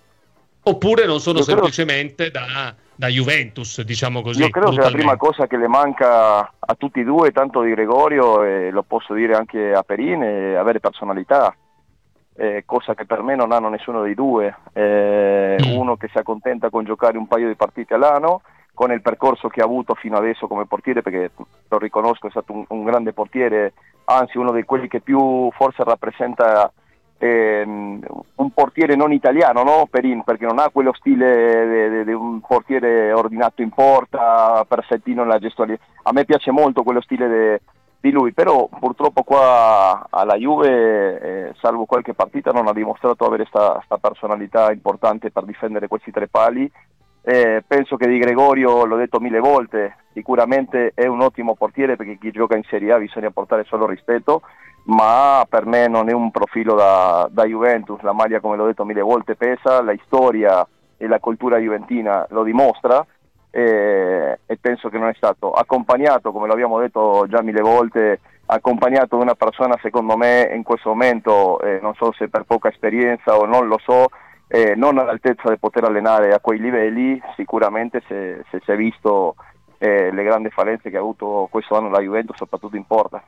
Oppure non sono io semplicemente credo, da, da Juventus, diciamo così? Io credo che la prima cosa che le manca a tutti e due, tanto Di Gregorio e lo posso dire anche a Perin, è avere personalità. Eh, cosa che per me non hanno nessuno dei due, eh, uno che si accontenta con giocare un paio di partite all'anno, con il percorso che ha avuto fino adesso come portiere, perché lo riconosco, è stato un, un grande portiere, anzi uno di quelli che più forse rappresenta eh, un portiere non italiano, no? Perin, perché non ha quello stile di un portiere ordinato in porta, perfettino nella gestualità. A me piace molto quello stile de, di lui, però purtroppo qua alla Juve, eh, salvo qualche partita, non ha dimostrato avere questa personalità importante per difendere questi tre pali. Eh, penso che Di Gregorio, l'ho detto mille volte, sicuramente è un ottimo portiere, perché chi gioca in Serie A bisogna portare solo rispetto, ma per me non è un profilo da, da Juventus. La maglia, come l'ho detto mille volte, pesa, la storia e la cultura juventina lo dimostra. E, e penso che non è stato accompagnato, come l'abbiamo detto già mille volte, accompagnato da una persona, secondo me in questo momento, eh, non so se per poca esperienza o non lo so, eh, non all'altezza di poter allenare a quei livelli. Sicuramente se si è visto eh, le grandi falencihe che ha avuto questo anno la Juventus, soprattutto in porta.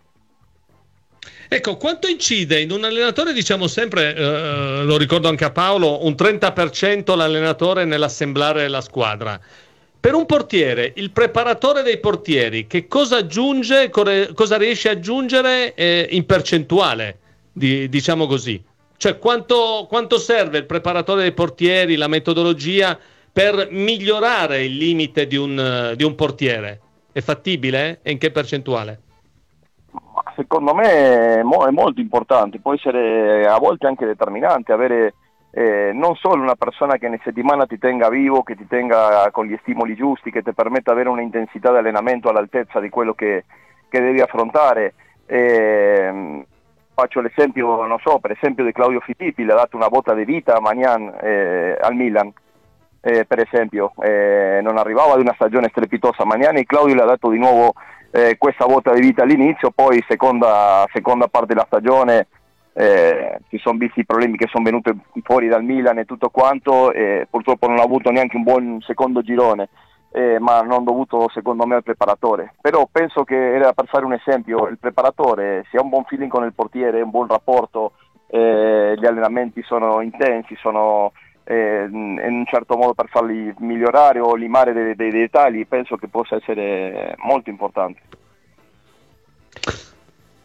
Ecco, quanto incide in un allenatore, diciamo sempre, eh, lo ricordo anche a Paolo, un trenta per cento l'allenatore nell'assemblare la squadra. Per un portiere, il preparatore dei portieri, che cosa aggiunge, cosa riesce a aggiungere eh, in percentuale, di, diciamo così? Cioè quanto, quanto serve il preparatore dei portieri, la metodologia, per migliorare il limite di un, di un portiere? È fattibile? E in che percentuale? Secondo me è, mo- è molto importante, può essere a volte anche determinante avere Eh, non solo una persona che in settimana ti tenga vivo, che ti tenga con gli stimoli giusti, che ti permetta avere un'intensità di allenamento all'altezza di quello che, che devi affrontare. Eh, faccio l'esempio, non so, per esempio di Claudio Filippi, le ha dato una botta di vita a Magnan eh, al Milan, eh, per esempio, eh, non arrivava di una stagione strepitosa a Magnan e Claudio le ha dato di nuovo eh, questa botta di vita all'inizio, poi seconda, seconda parte della stagione Eh, ci sono visti i problemi che sono venuti fuori dal Milan e tutto quanto, e purtroppo non ha avuto neanche un buon secondo girone, eh, ma non dovuto secondo me al preparatore. Però penso che era per fare un esempio, il preparatore, se ha un buon feeling con il portiere, un buon rapporto, eh, gli allenamenti sono intensi, sono eh, in un certo modo per farli migliorare o limare dei, dei dettagli, penso che possa essere molto importante.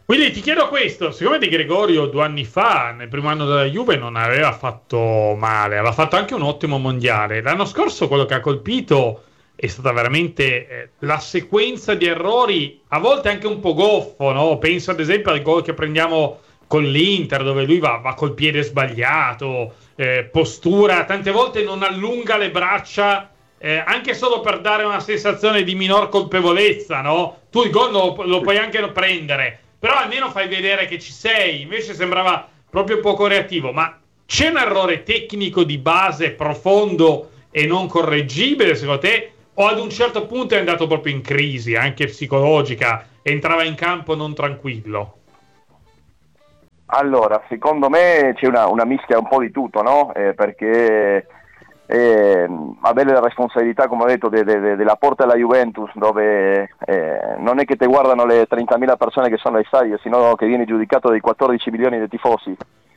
Quindi ti chiedo questo, siccome Di Gregorio due anni fa, nel primo anno della Juve, non aveva fatto male, aveva fatto anche un ottimo mondiale. L'anno scorso quello che ha colpito è stata veramente eh, la sequenza di errori, a volte anche un po' goffo, no? Penso ad esempio al gol che prendiamo con l'Inter, dove lui va, va col piede sbagliato, eh, postura, tante volte non allunga le braccia, eh, anche solo per dare una sensazione di minor colpevolezza, no? Tu il gol lo, lo puoi anche prendere, però almeno fai vedere che ci sei. Invece sembrava proprio poco reattivo. Ma c'è un errore tecnico di base profondo e non correggibile secondo te, o ad un certo punto è andato proprio in crisi anche psicologica, entrava in campo non tranquillo? Allora, secondo me c'è una, una mischia un po' di tutto, no? Eh, perché eh, avere la responsabilità, come ho detto, de, de, de, della porta della Juventus, dove eh, non è che ti guardano le trentamila persone che sono allo stadio, sino che viene giudicato dai quattordici milioni di tifosi.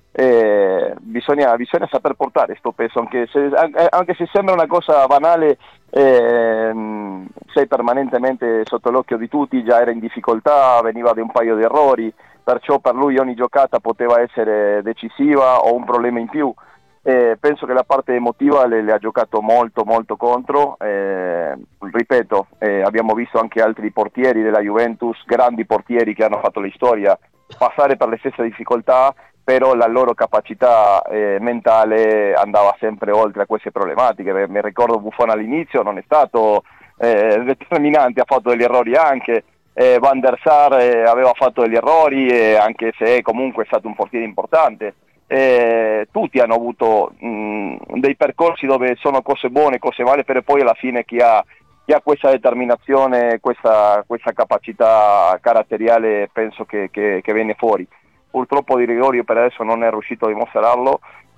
Eh, bisogna, bisogna saper portare sto peso, anche se, anche se sembra una cosa banale. Eh, sei permanentemente sotto l'occhio di tutti, già era in difficoltà, veniva da un paio di errori, perciò per lui ogni giocata poteva essere decisiva o un problema in più. Eh, penso che la parte emotiva le, le ha giocato molto molto contro. Eh, ripeto, eh, abbiamo visto anche altri portieri della Juventus, grandi portieri che hanno fatto la storia, passare per le stesse difficoltà, però la loro capacità eh, mentale andava sempre oltre a queste problematiche. Mi ricordo Buffon all'inizio non è stato eh, determinante, ha fatto degli errori anche, eh, Van der Sar eh, aveva fatto degli errori, eh, anche se comunque è stato un portiere importante. Eh, tutti hanno avuto mh, dei percorsi dove sono cose buone, cose male, però poi alla fine chi ha, chi ha questa determinazione, questa, questa capacità caratteriale, penso che, che, che viene fuori. Purtroppo Di Gregorio per adesso non è riuscito a dimostrarlo,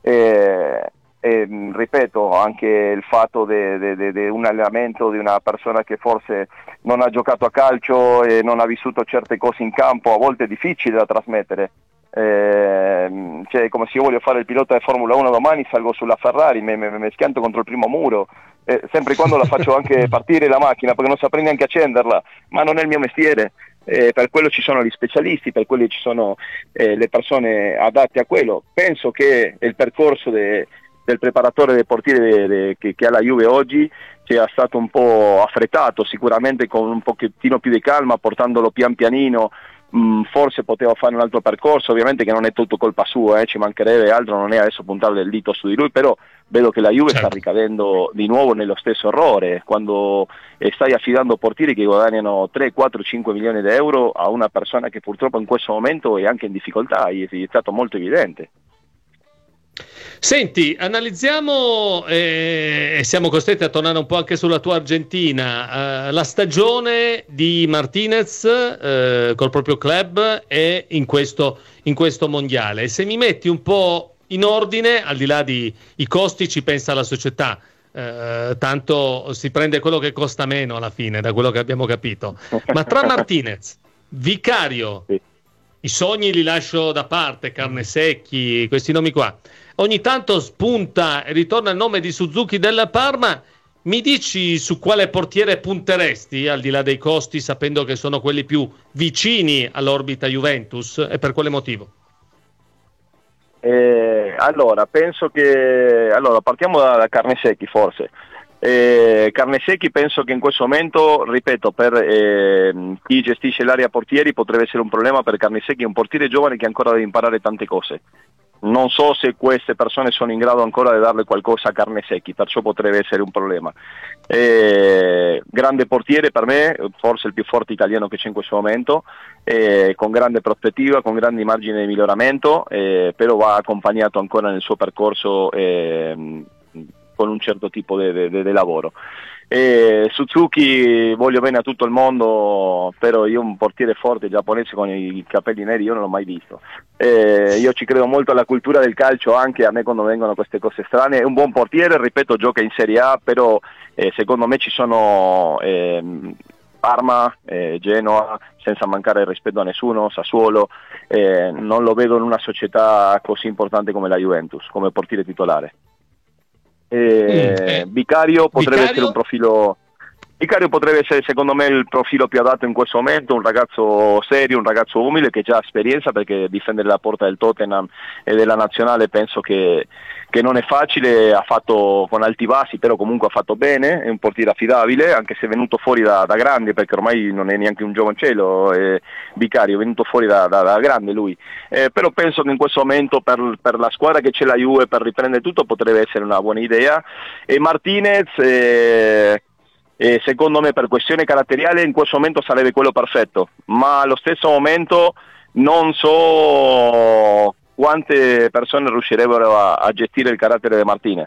e, e ripeto, anche il fatto di un allenamento di una persona che forse non ha giocato a calcio e non ha vissuto certe cose in campo, a volte è difficile da trasmettere. Eh, cioè, come se io voglio fare il pilota di Formula uno domani, salgo sulla Ferrari, mi, mi, mi schianto contro il primo muro, eh, sempre e quando la faccio anche partire la macchina, perché non saprei neanche accenderla, ma non è il mio mestiere. Eh, per quello ci sono gli specialisti, per quello ci sono eh, le persone adatte a quello. Penso che il percorso de, del preparatore dei portieri de, de, che, che ha la Juve oggi sia stato un po' affrettato, sicuramente con un pochettino più di calma, portandolo pian pianino. Mm, forse poteva fare un altro percorso, ovviamente che non è tutto colpa sua, eh, ci mancherebbe altro, non è adesso puntare il dito su di lui, però vedo che la Juve certo. sta ricadendo di nuovo nello stesso errore, quando eh, stai affidando portieri che guadagnano tre, quattro, cinque milioni di euro a una persona che purtroppo in questo momento è anche in difficoltà, è, è stato molto evidente. Senti, analizziamo e eh, siamo costretti a tornare un po' anche sulla tua Argentina, eh, la stagione di Martinez eh, col proprio club e in questo, in questo mondiale. Se mi metti un po' in ordine, al di là di i costi, ci pensa la società, eh, tanto si prende quello che costa meno alla fine, da quello che abbiamo capito. Ma tra Martinez, Vicario, sì. i sogni li lascio da parte, Carnesecchi, questi nomi qua. Ogni tanto spunta e ritorna il nome di Suzuki della Parma. Mi dici su quale portiere punteresti, al di là dei costi, sapendo che sono quelli più vicini all'orbita Juventus, e per quale motivo? Eh, allora, penso che... Allora, partiamo da Carnesecchi forse. Eh, Carnesecchi penso che in questo momento, ripeto, per eh, chi gestisce l'area portieri potrebbe essere un problema, per Carnesecchi è un portiere giovane che ancora deve imparare tante cose. Non so se queste persone sono in grado ancora di darle qualcosa a Carnesecchi, perciò potrebbe essere un problema. Eh, grande portiere per me, forse il più forte italiano che c'è in questo momento, eh, con grande prospettiva, con grandi margini di miglioramento, eh, però va accompagnato ancora nel suo percorso eh, con un certo tipo di lavoro. E Suzuki, voglio bene a tutto il mondo, però io un portiere forte giapponese con i capelli neri io non l'ho mai visto. Eh, io ci credo molto alla cultura del calcio, anche a me quando vengono queste cose strane. È un buon portiere, ripeto, gioca in Serie A, però eh, secondo me ci sono eh, Parma, eh, Genoa, senza mancare il rispetto a nessuno, Sassuolo, eh, non lo vedo in una società così importante come la Juventus, come portiere titolare. Eh, Vicario potrebbe Vicario? essere un profilo Vicario potrebbe essere secondo me il profilo più adatto in questo momento, un ragazzo serio, un ragazzo umile che già ha esperienza, perché difendere la porta del Tottenham e della nazionale penso che, che non è facile, ha fatto con alti bassi, però comunque ha fatto bene, è un portiere affidabile, anche se è venuto fuori da, da grande, perché ormai non è neanche un giovancello, è Vicario, è venuto fuori da, da, da grande lui, eh, però penso che in questo momento per, per la squadra che c'è la Juve, per riprendere tutto, potrebbe essere una buona idea. E Martinez... Eh, E secondo me per questione caratteriale in questo momento sarebbe quello perfetto, ma allo stesso momento non so quante persone riuscirebbero a, a gestire il carattere di Martinez.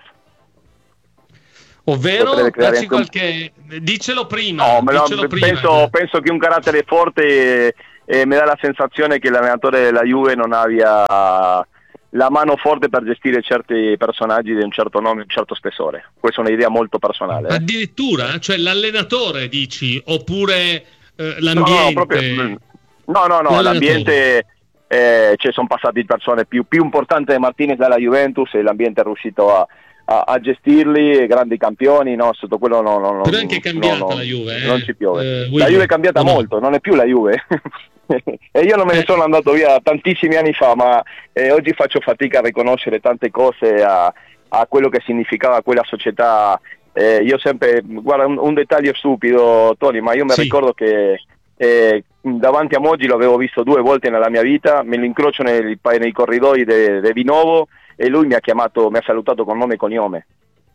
Ovvero, dacci qualche... dicelo prima, no, dicelo no, prima. Penso, penso che un carattere forte, eh, mi dà la sensazione che l'allenatore della Juve non abbia la mano forte per gestire certi personaggi di un certo nome, un certo spessore. Questa è un'idea molto personale. Eh. Addirittura? Cioè l'allenatore, dici? Oppure eh, l'ambiente? No, no, proprio, no, no, no l'ambiente... Eh, ci sono passati persone più, più importanti di Martinez dalla Juventus e l'ambiente è riuscito a, a, a gestirli, grandi campioni, no, sotto quello no, no, però è anche cambiata no, la Juve, eh? non ci piove. Eh, la Juve è cambiata no. molto, non è più la Juve. E io non me ne sono andato via tantissimi anni fa, ma eh, oggi faccio fatica a riconoscere tante cose, a, a quello che significava quella società. Eh, io sempre, guarda, un, un dettaglio stupido, Tony, ma io mi sì. ricordo che eh, davanti a Moggi lo avevo visto due volte nella mia vita, me lo incrocio nei, nei corridoi di Vinovo e lui mi ha chiamato, mi ha salutato con nome e cognome.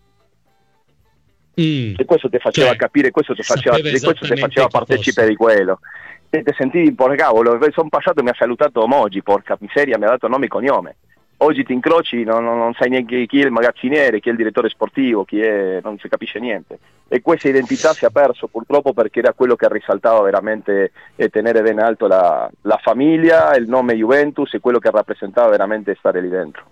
Mm. E questo ti faceva cioè, capire, questo ti faceva, questo ti faceva partecipe di quello. E ti sentivi, porca cavolo, sono passato e mi ha salutato Moggi, porca miseria, mi ha dato nome e cognome. Oggi ti incroci, non, non, non sai neanche chi è il magazziniere, chi è il direttore sportivo, chi è, non si capisce niente. E questa identità si è perso purtroppo, perché era quello che risaltava veramente e tenere ben alto la, la famiglia, il nome Juventus e quello che rappresentava veramente stare lì dentro.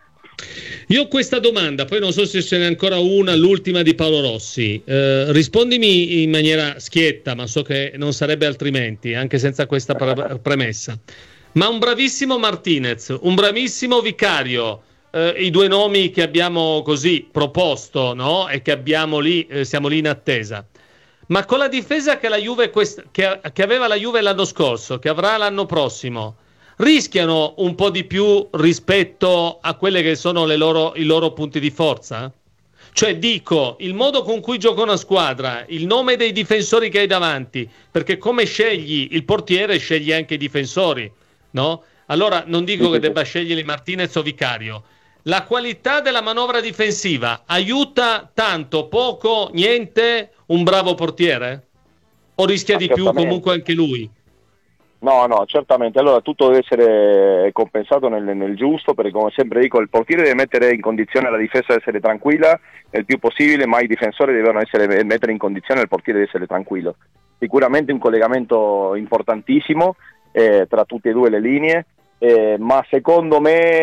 Io ho questa domanda, poi non so se ce n'è ancora una, l'ultima di Paolo Rossi. Eh, rispondimi in maniera schietta, ma so che non sarebbe altrimenti, anche senza questa pre- premessa. Ma un bravissimo Martinez, un bravissimo Vicario, eh, i due nomi che abbiamo così proposto, no? E che abbiamo lì, eh, siamo lì in attesa. Ma con la difesa che la Juve quest- che, che aveva la Juve l'anno scorso, che avrà l'anno prossimo, rischiano un po' di più rispetto a quelle che sono le loro, i loro punti di forza? Cioè dico, il modo con cui gioca una squadra, il nome dei difensori che hai davanti, perché come scegli il portiere scegli anche i difensori, no? Allora non dico che debba scegliere Martinez o Vicario. La qualità della manovra difensiva aiuta tanto, poco, niente un bravo portiere? O rischia di più comunque anche lui? No, no, certamente. Allora tutto deve essere compensato nel, nel giusto, perché come sempre dico, il portiere deve mettere in condizione la difesa di essere tranquilla il più possibile, ma i difensori devono essere, mettere in condizione il portiere di essere tranquillo. Sicuramente un collegamento importantissimo eh, tra tutte e due le linee, eh, ma secondo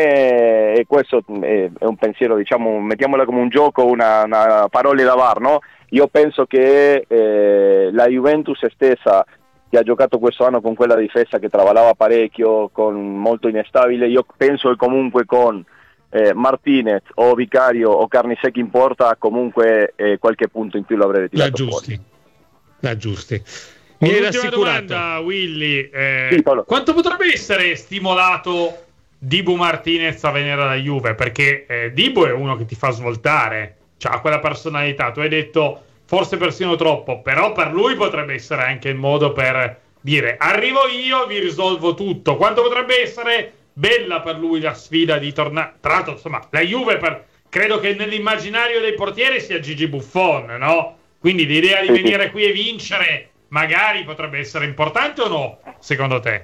me, e questo è, è un pensiero, diciamo, mettiamola come un gioco, una, una parola da bar, no? Io penso che eh, la Juventus stessa, che ha giocato questo anno con quella difesa che travagliava parecchio, con molto inestabile, io penso che comunque con eh, Martinez o Vicario o Carnisecchi in porta comunque eh, qualche punto in più l'avrebbe tirato la giusti. fuori. La giusti. Mi hai rassicurato. Domanda, Willy, eh, sì, quanto potrebbe essere stimolato Dibu Martinez a venire alla Juve? Perché eh, Dibu è uno che ti fa svoltare, cioè ha quella personalità. Tu hai detto forse persino troppo, però per lui potrebbe essere anche il modo per dire arrivo io, vi risolvo tutto. Quanto potrebbe essere bella per lui la sfida di tornare? Tra l'altro, insomma, la Juve per... credo che nell'immaginario dei portieri sia Gigi Buffon, no? Quindi l'idea di venire qui e vincere magari potrebbe essere importante o no, secondo te?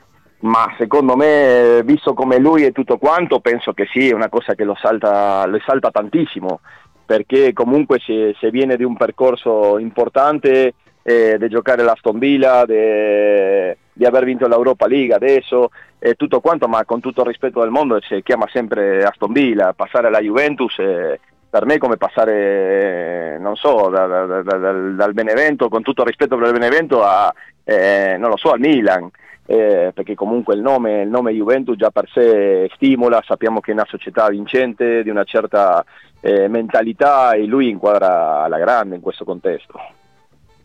Ma secondo me, visto come lui e tutto quanto, penso che sì, è una cosa che lo salta, lo salta tantissimo, perché comunque se, se viene di un percorso importante, eh, di giocare l'Aston Villa, di aver vinto l'Europa League adesso e tutto quanto, ma con tutto il rispetto del mondo si chiama sempre Aston Villa, passare alla Juventus eh, per me è come passare, non so, da, da, da, dal, dal Benevento, con tutto il rispetto per il Benevento, a, eh, non lo so, al Milan. Eh, perché comunque il nome, il nome Juventus già per sé stimola, sappiamo che è una società vincente di una certa eh, mentalità e lui inquadra alla grande in questo contesto.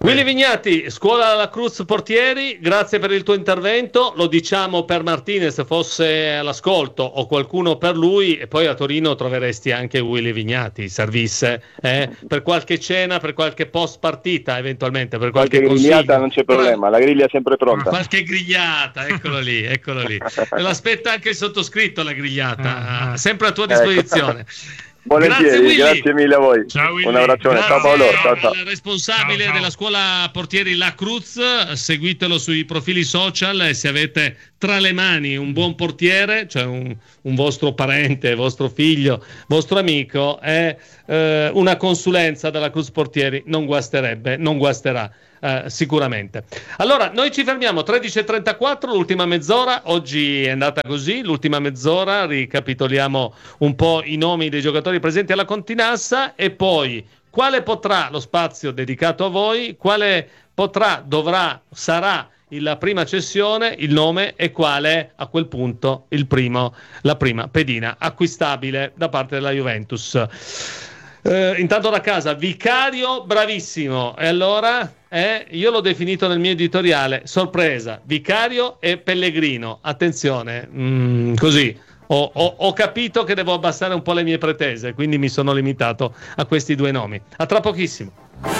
Willy Vignati, Scuola La Cruz Portieri, grazie per il tuo intervento, lo diciamo per Martinez fosse all'ascolto o qualcuno per lui, e poi a Torino troveresti anche Willy Vignati, servisse eh? per qualche cena, per qualche post partita eventualmente, per qualche, qualche grigliata consiglio. Non c'è problema, la griglia è sempre pronta. Qualche grigliata, eccolo lì, eccolo lì. E l'aspetta anche il sottoscritto la grigliata, sempre a tua disposizione. Ecco. Volentieri, grazie, grazie mille a voi. Ciao, un abbraccione, grazie ciao Paolo. Ciao, ciao. Al responsabile ciao, ciao. della scuola portieri La Cruz, seguitelo sui profili social e se avete tra le mani un buon portiere, cioè un, un vostro parente, vostro figlio, vostro amico, è eh, una consulenza della Cruz Portieri non guasterebbe, non guasterà. Uh, sicuramente. Allora, noi ci fermiamo tredici e trentaquattro, l'ultima mezz'ora, oggi è andata così, l'ultima mezz'ora, ricapitoliamo un po' i nomi dei giocatori presenti alla Continassa e poi quale potrà lo spazio dedicato a voi, quale potrà, dovrà, sarà la prima cessione, il nome e quale a quel punto il primo, la prima pedina acquistabile da parte della Juventus. Uh, intanto da casa, Vicario bravissimo, e allora eh, io l'ho definito nel mio editoriale sorpresa, Vicario e Pellegrino, attenzione, mm, così ho, ho, ho capito che devo abbassare un po' le mie pretese, quindi mi sono limitato a questi due nomi. A tra pochissimo.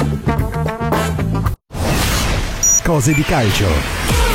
Cose di calcio.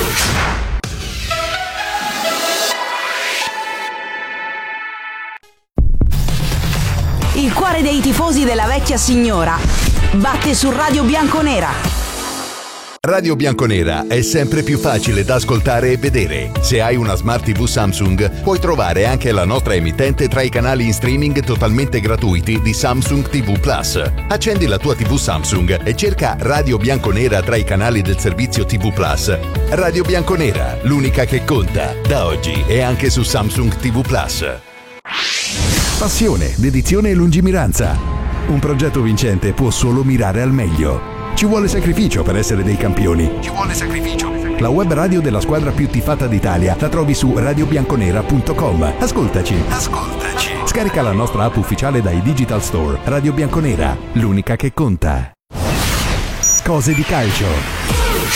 Il cuore dei tifosi della vecchia signora batte su Radio Bianconera. Radio Bianconera è sempre più facile da ascoltare e vedere. Se hai una Smart tivù Samsung, puoi trovare anche la nostra emittente tra i canali in streaming totalmente gratuiti di Samsung ti vu Plus. Accendi la tua tivù Samsung e cerca Radio Bianconera tra i canali del servizio ti vu Plus. Radio Bianconera, l'unica che conta, da oggi e anche su Samsung ti vu Plus. Passione, dedizione e lungimiranza. Un progetto vincente può solo mirare al meglio. Ci vuole sacrificio per essere dei campioni. Ci vuole sacrificio. La web radio della squadra più tifata d'Italia la trovi su radio bianconera punto com. Ascoltaci. Ascoltaci. Scarica la nostra app ufficiale dai Digital Store. Radio Bianconera, l'unica che conta. Cose di calcio.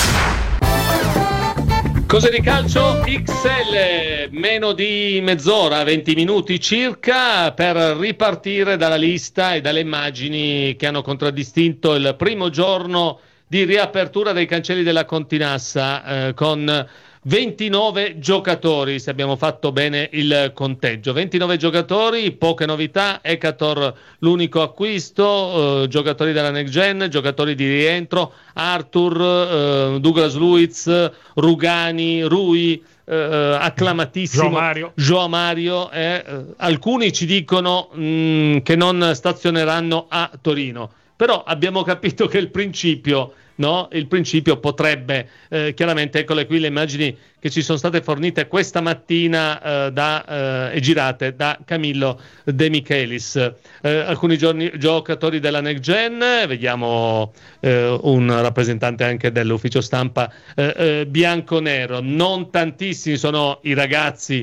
Cose di calcio X L, meno di mezz'ora, venti minuti circa per ripartire dalla lista e dalle immagini che hanno contraddistinto il primo giorno di riapertura dei cancelli della Continassa eh, con ventinove giocatori, se abbiamo fatto bene il conteggio, ventinove giocatori, poche novità, Ekator l'unico acquisto, eh, giocatori della Next Gen, giocatori di rientro, Arthur, eh, Douglas Luiz, Rugani, Rui, eh, acclamatissimo João Mario, João Mario eh, eh, alcuni ci dicono mh, che non stazioneranno a Torino, però abbiamo capito che il principio No, il principio potrebbe, eh, chiaramente, eccole qui le immagini che ci sono state fornite questa mattina eh, da, eh, e girate da Camillo De Michelis. Eh, alcuni giorni, giocatori della Next Gen, vediamo eh, un rappresentante anche dell'ufficio stampa eh, eh, bianconero, non tantissimi sono i ragazzi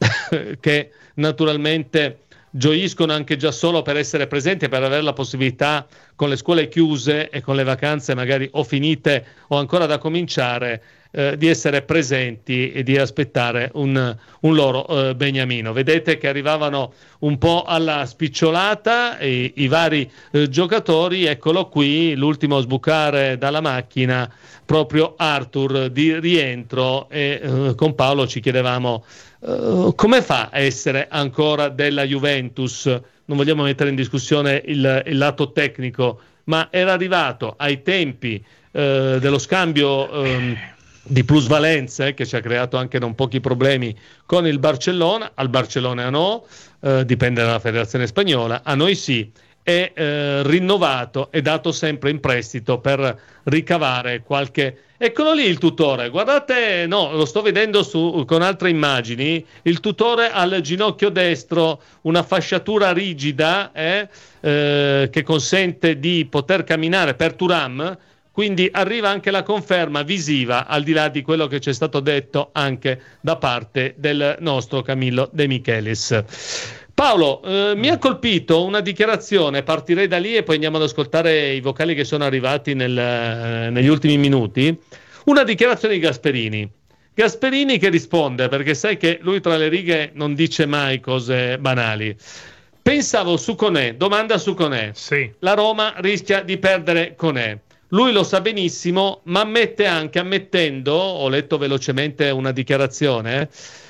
che naturalmente gioiscono anche già solo per essere presenti, per avere la possibilità con le scuole chiuse e con le vacanze magari o finite o ancora da cominciare eh, di essere presenti e di aspettare un, un loro eh, beniamino. Vedete che arrivavano un po' alla spicciolata i, i vari eh, giocatori, eccolo qui l'ultimo a sbucare dalla macchina, proprio Arthur di rientro, e eh, con Paolo ci chiedevamo Uh, come fa a essere ancora della Juventus? Non vogliamo mettere in discussione il, il lato tecnico, ma era arrivato ai tempi uh, dello scambio um, di plusvalenze, che ci ha creato anche non pochi problemi con il Barcellona. Al Barcellona no, uh, dipende dalla federazione spagnola, a noi sì, è eh, rinnovato e dato sempre in prestito per ricavare qualche... Eccolo lì il tutore, guardate, no, lo sto vedendo su, con altre immagini, il tutore al ginocchio destro, una fasciatura rigida eh, eh, che consente di poter camminare per Thuram, quindi arriva anche la conferma visiva, al di là di quello che ci è stato detto anche da parte del nostro Camillo De Michelis. Paolo, eh, mi ha colpito una dichiarazione, partirei da lì e poi andiamo ad ascoltare i vocali che sono arrivati nel, eh, negli ultimi minuti. Una dichiarazione di Gasperini. Gasperini che risponde, perché sai che lui tra le righe non dice mai cose banali. Pensavo su Koné, domanda su Koné. Sì. La Roma rischia di perdere Koné. Lui lo sa benissimo, ma ammette anche, ammettendo, ho letto velocemente una dichiarazione,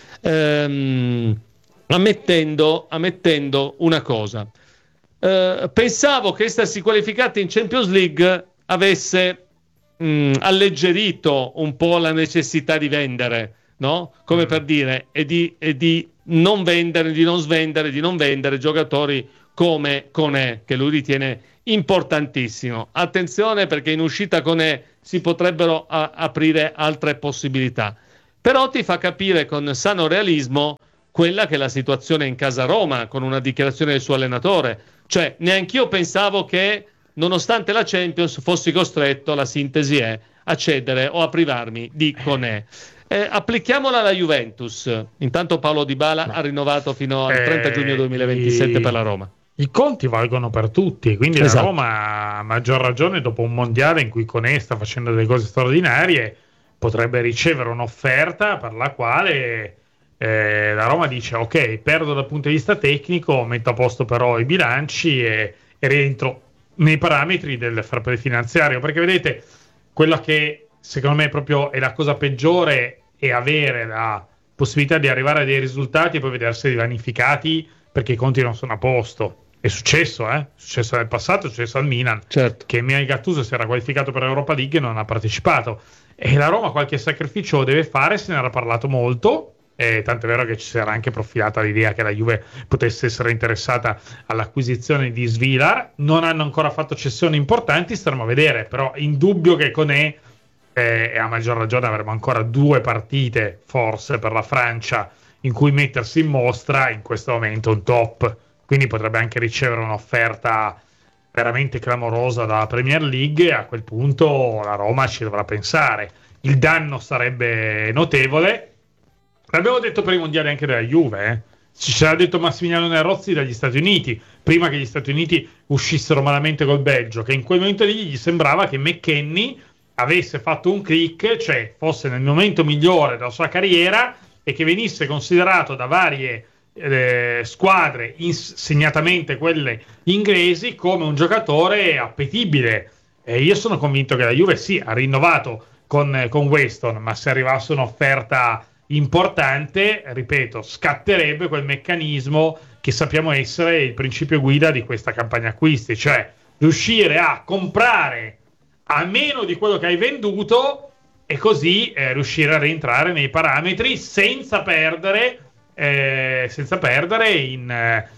ehm, Ammettendo, ammettendo una cosa, eh, pensavo che essersi qualificati in Champions League avesse mh, alleggerito un po' la necessità di vendere, no? Come mm. per dire, e di, e di non vendere, di non svendere, di non vendere giocatori come Koné, che lui ritiene importantissimo. Attenzione, perché in uscita Koné si potrebbero a- aprire altre possibilità. Però ti fa capire con sano realismo quella che è la situazione in casa Roma, con una dichiarazione del suo allenatore. Cioè, neanch'io pensavo che, nonostante la Champions, fossi costretto, la sintesi è, a cedere o a privarmi di Koné. Eh, applichiamola alla Juventus. Intanto Paolo Dybala no. ha rinnovato fino al trenta giugno duemilaventisette i, per la Roma. I conti valgono per tutti, quindi esatto. La Roma, a maggior ragione, dopo un mondiale in cui Koné sta facendo delle cose straordinarie, potrebbe ricevere un'offerta per la quale... Eh, la Roma dice ok, perdo dal punto di vista tecnico, metto a posto però i bilanci e, e rientro nei parametri del fair play finanziario, perché vedete, quella che secondo me proprio è la cosa peggiore è avere la possibilità di arrivare a dei risultati e poi vedersi vanificati perché i conti non sono a posto. È successo, eh? È successo nel passato, è successo al Milan, certo. Che Milan Gattuso si era qualificato per l'Europa League e non ha partecipato, e la Roma qualche sacrificio deve fare, se ne era parlato molto. Eh, tanto è vero che ci si era anche profilata l'idea che la Juve potesse essere interessata all'acquisizione di Svilar. Non hanno ancora fatto cessioni importanti, staremo a vedere, però è indubbio che Koné, eh, e a maggior ragione avremo ancora due partite forse per la Francia in cui mettersi in mostra, in questo momento un top, quindi potrebbe anche ricevere un'offerta veramente clamorosa dalla Premier League, e a quel punto la Roma ci dovrà pensare. Il danno sarebbe notevole. L'abbiamo detto per i mondiali anche della Juve, eh? Ci c'era detto Massimiliano Nerozzi dagli Stati Uniti, prima che gli Stati Uniti uscissero malamente col Belgio, che in quel momento lì gli sembrava che McKennie avesse fatto un click, cioè fosse nel momento migliore della sua carriera e che venisse considerato da varie eh, squadre, in, segnatamente quelle inglesi, come un giocatore appetibile. E io sono convinto che la Juve sì, ha rinnovato con, con Weston, ma se arrivasse un'offerta importante, ripeto, scatterebbe quel meccanismo che sappiamo essere il principio guida di questa campagna acquisti, cioè riuscire a comprare a meno di quello che hai venduto e così eh, riuscire a rientrare nei parametri senza perdere eh, senza perdere in eh,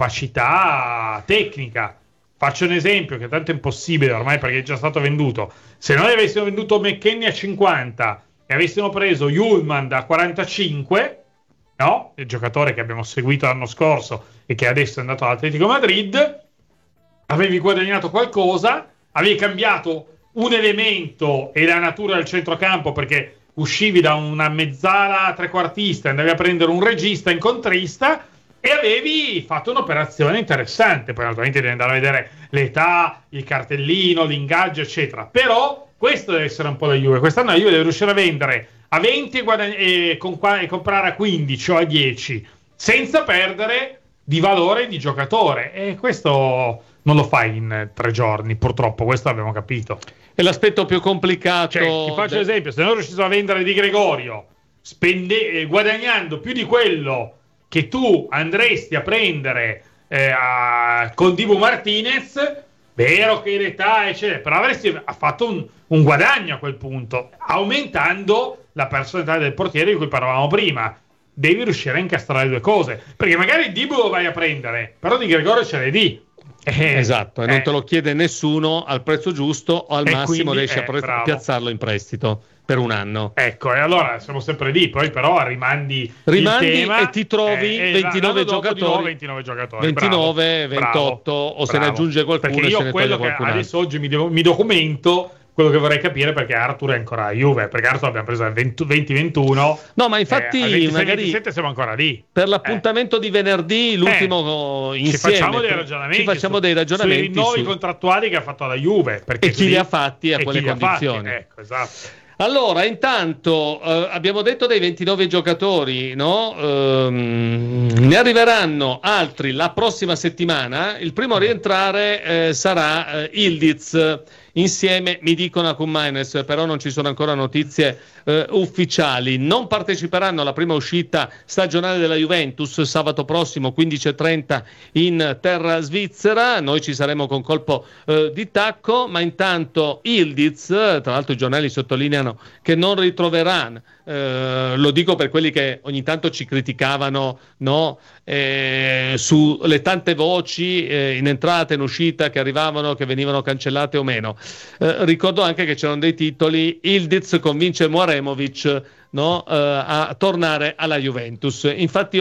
capacità tecnica. Faccio un esempio che tanto è impossibile ormai perché è già stato venduto. Se noi avessimo venduto McKennie a cinquanta e avessimo preso Hjulmand da quarantacinque, no? Il giocatore che abbiamo seguito l'anno scorso e che adesso è andato all'Atletico Madrid, avevi guadagnato qualcosa, avevi cambiato un elemento e la natura del centrocampo, perché uscivi da una mezzala trequartista e andavi a prendere un regista incontrista e avevi fatto un'operazione interessante. Poi naturalmente devi andare a vedere l'età, il cartellino, l'ingaggio eccetera, però questo deve essere un po' la Juve. Quest'anno la Juve deve riuscire a vendere a venti e, guadagn- e, con qua- e comprare a quindici o a dieci senza perdere di valore di giocatore, e questo non lo fai in tre giorni, purtroppo, questo abbiamo capito. È l'aspetto più complicato. Cioè, ti faccio de- esempio, se non riuscissimo a vendere Di Gregorio spende- eh, guadagnando più di quello che tu andresti a prendere eh, a- con Dibu Martinez, vero che l'età eccetera, però avresti fatto un, un guadagno a quel punto, aumentando la personalità del portiere di cui parlavamo prima. Devi riuscire a incastrare le due cose, perché magari Dibu lo vai a prendere, però Di Gregorio ce l'hai lì. Eh, esatto, e eh. non te lo chiede nessuno al prezzo giusto, o al e massimo quindi, riesci eh, a pre- bravo. piazzarlo in prestito per un anno. Ecco, e allora siamo sempre lì, poi però rimandi, rimandi il tema, e ti trovi eh, ventinove, giocatori, ventinove giocatori, ventinove, bravo, ventotto, bravo, o se ne aggiunge qualcuno, perché io e se ne quello toglie che qualcun adesso altro. oggi mi, devo, mi documento quello che vorrei capire perché Arthur è ancora a Juve, perché Arthur l'abbiamo preso al venti ventuno. No, ma infatti eh, al ventisei magari ventisette siamo ancora lì. Per l'appuntamento eh. di venerdì, l'ultimo eh. insieme, ci facciamo dei ragionamenti, ci facciamo su, dei ragionamenti sui rinnovi su... contrattuali che ha fatto la Juve, e chi lì... li ha fatti a e quelle condizioni. Ecco, esatto. Allora, intanto eh, abbiamo detto dei ventinove giocatori, no? Ehm, ne arriveranno altri la prossima settimana. Il primo a rientrare eh, sarà eh, Ildiz, insieme mi dicono a Koumainis, però non ci sono ancora notizie eh, ufficiali. Non parteciperanno alla prima uscita stagionale della Juventus sabato prossimo quindici e trenta in terra svizzera. Noi ci saremo con colpo eh, di tacco, ma intanto Ildiz, tra l'altro i giornali sottolineano che non ritroveranno, eh, lo dico per quelli che ogni tanto ci criticavano, no? eh, sulle tante voci eh, in entrata e in uscita che arrivavano, che venivano cancellate o meno. Eh, ricordo anche che c'erano dei titoli: Ildiz convince Muaremovic, no? eh, a tornare alla Juventus. Infatti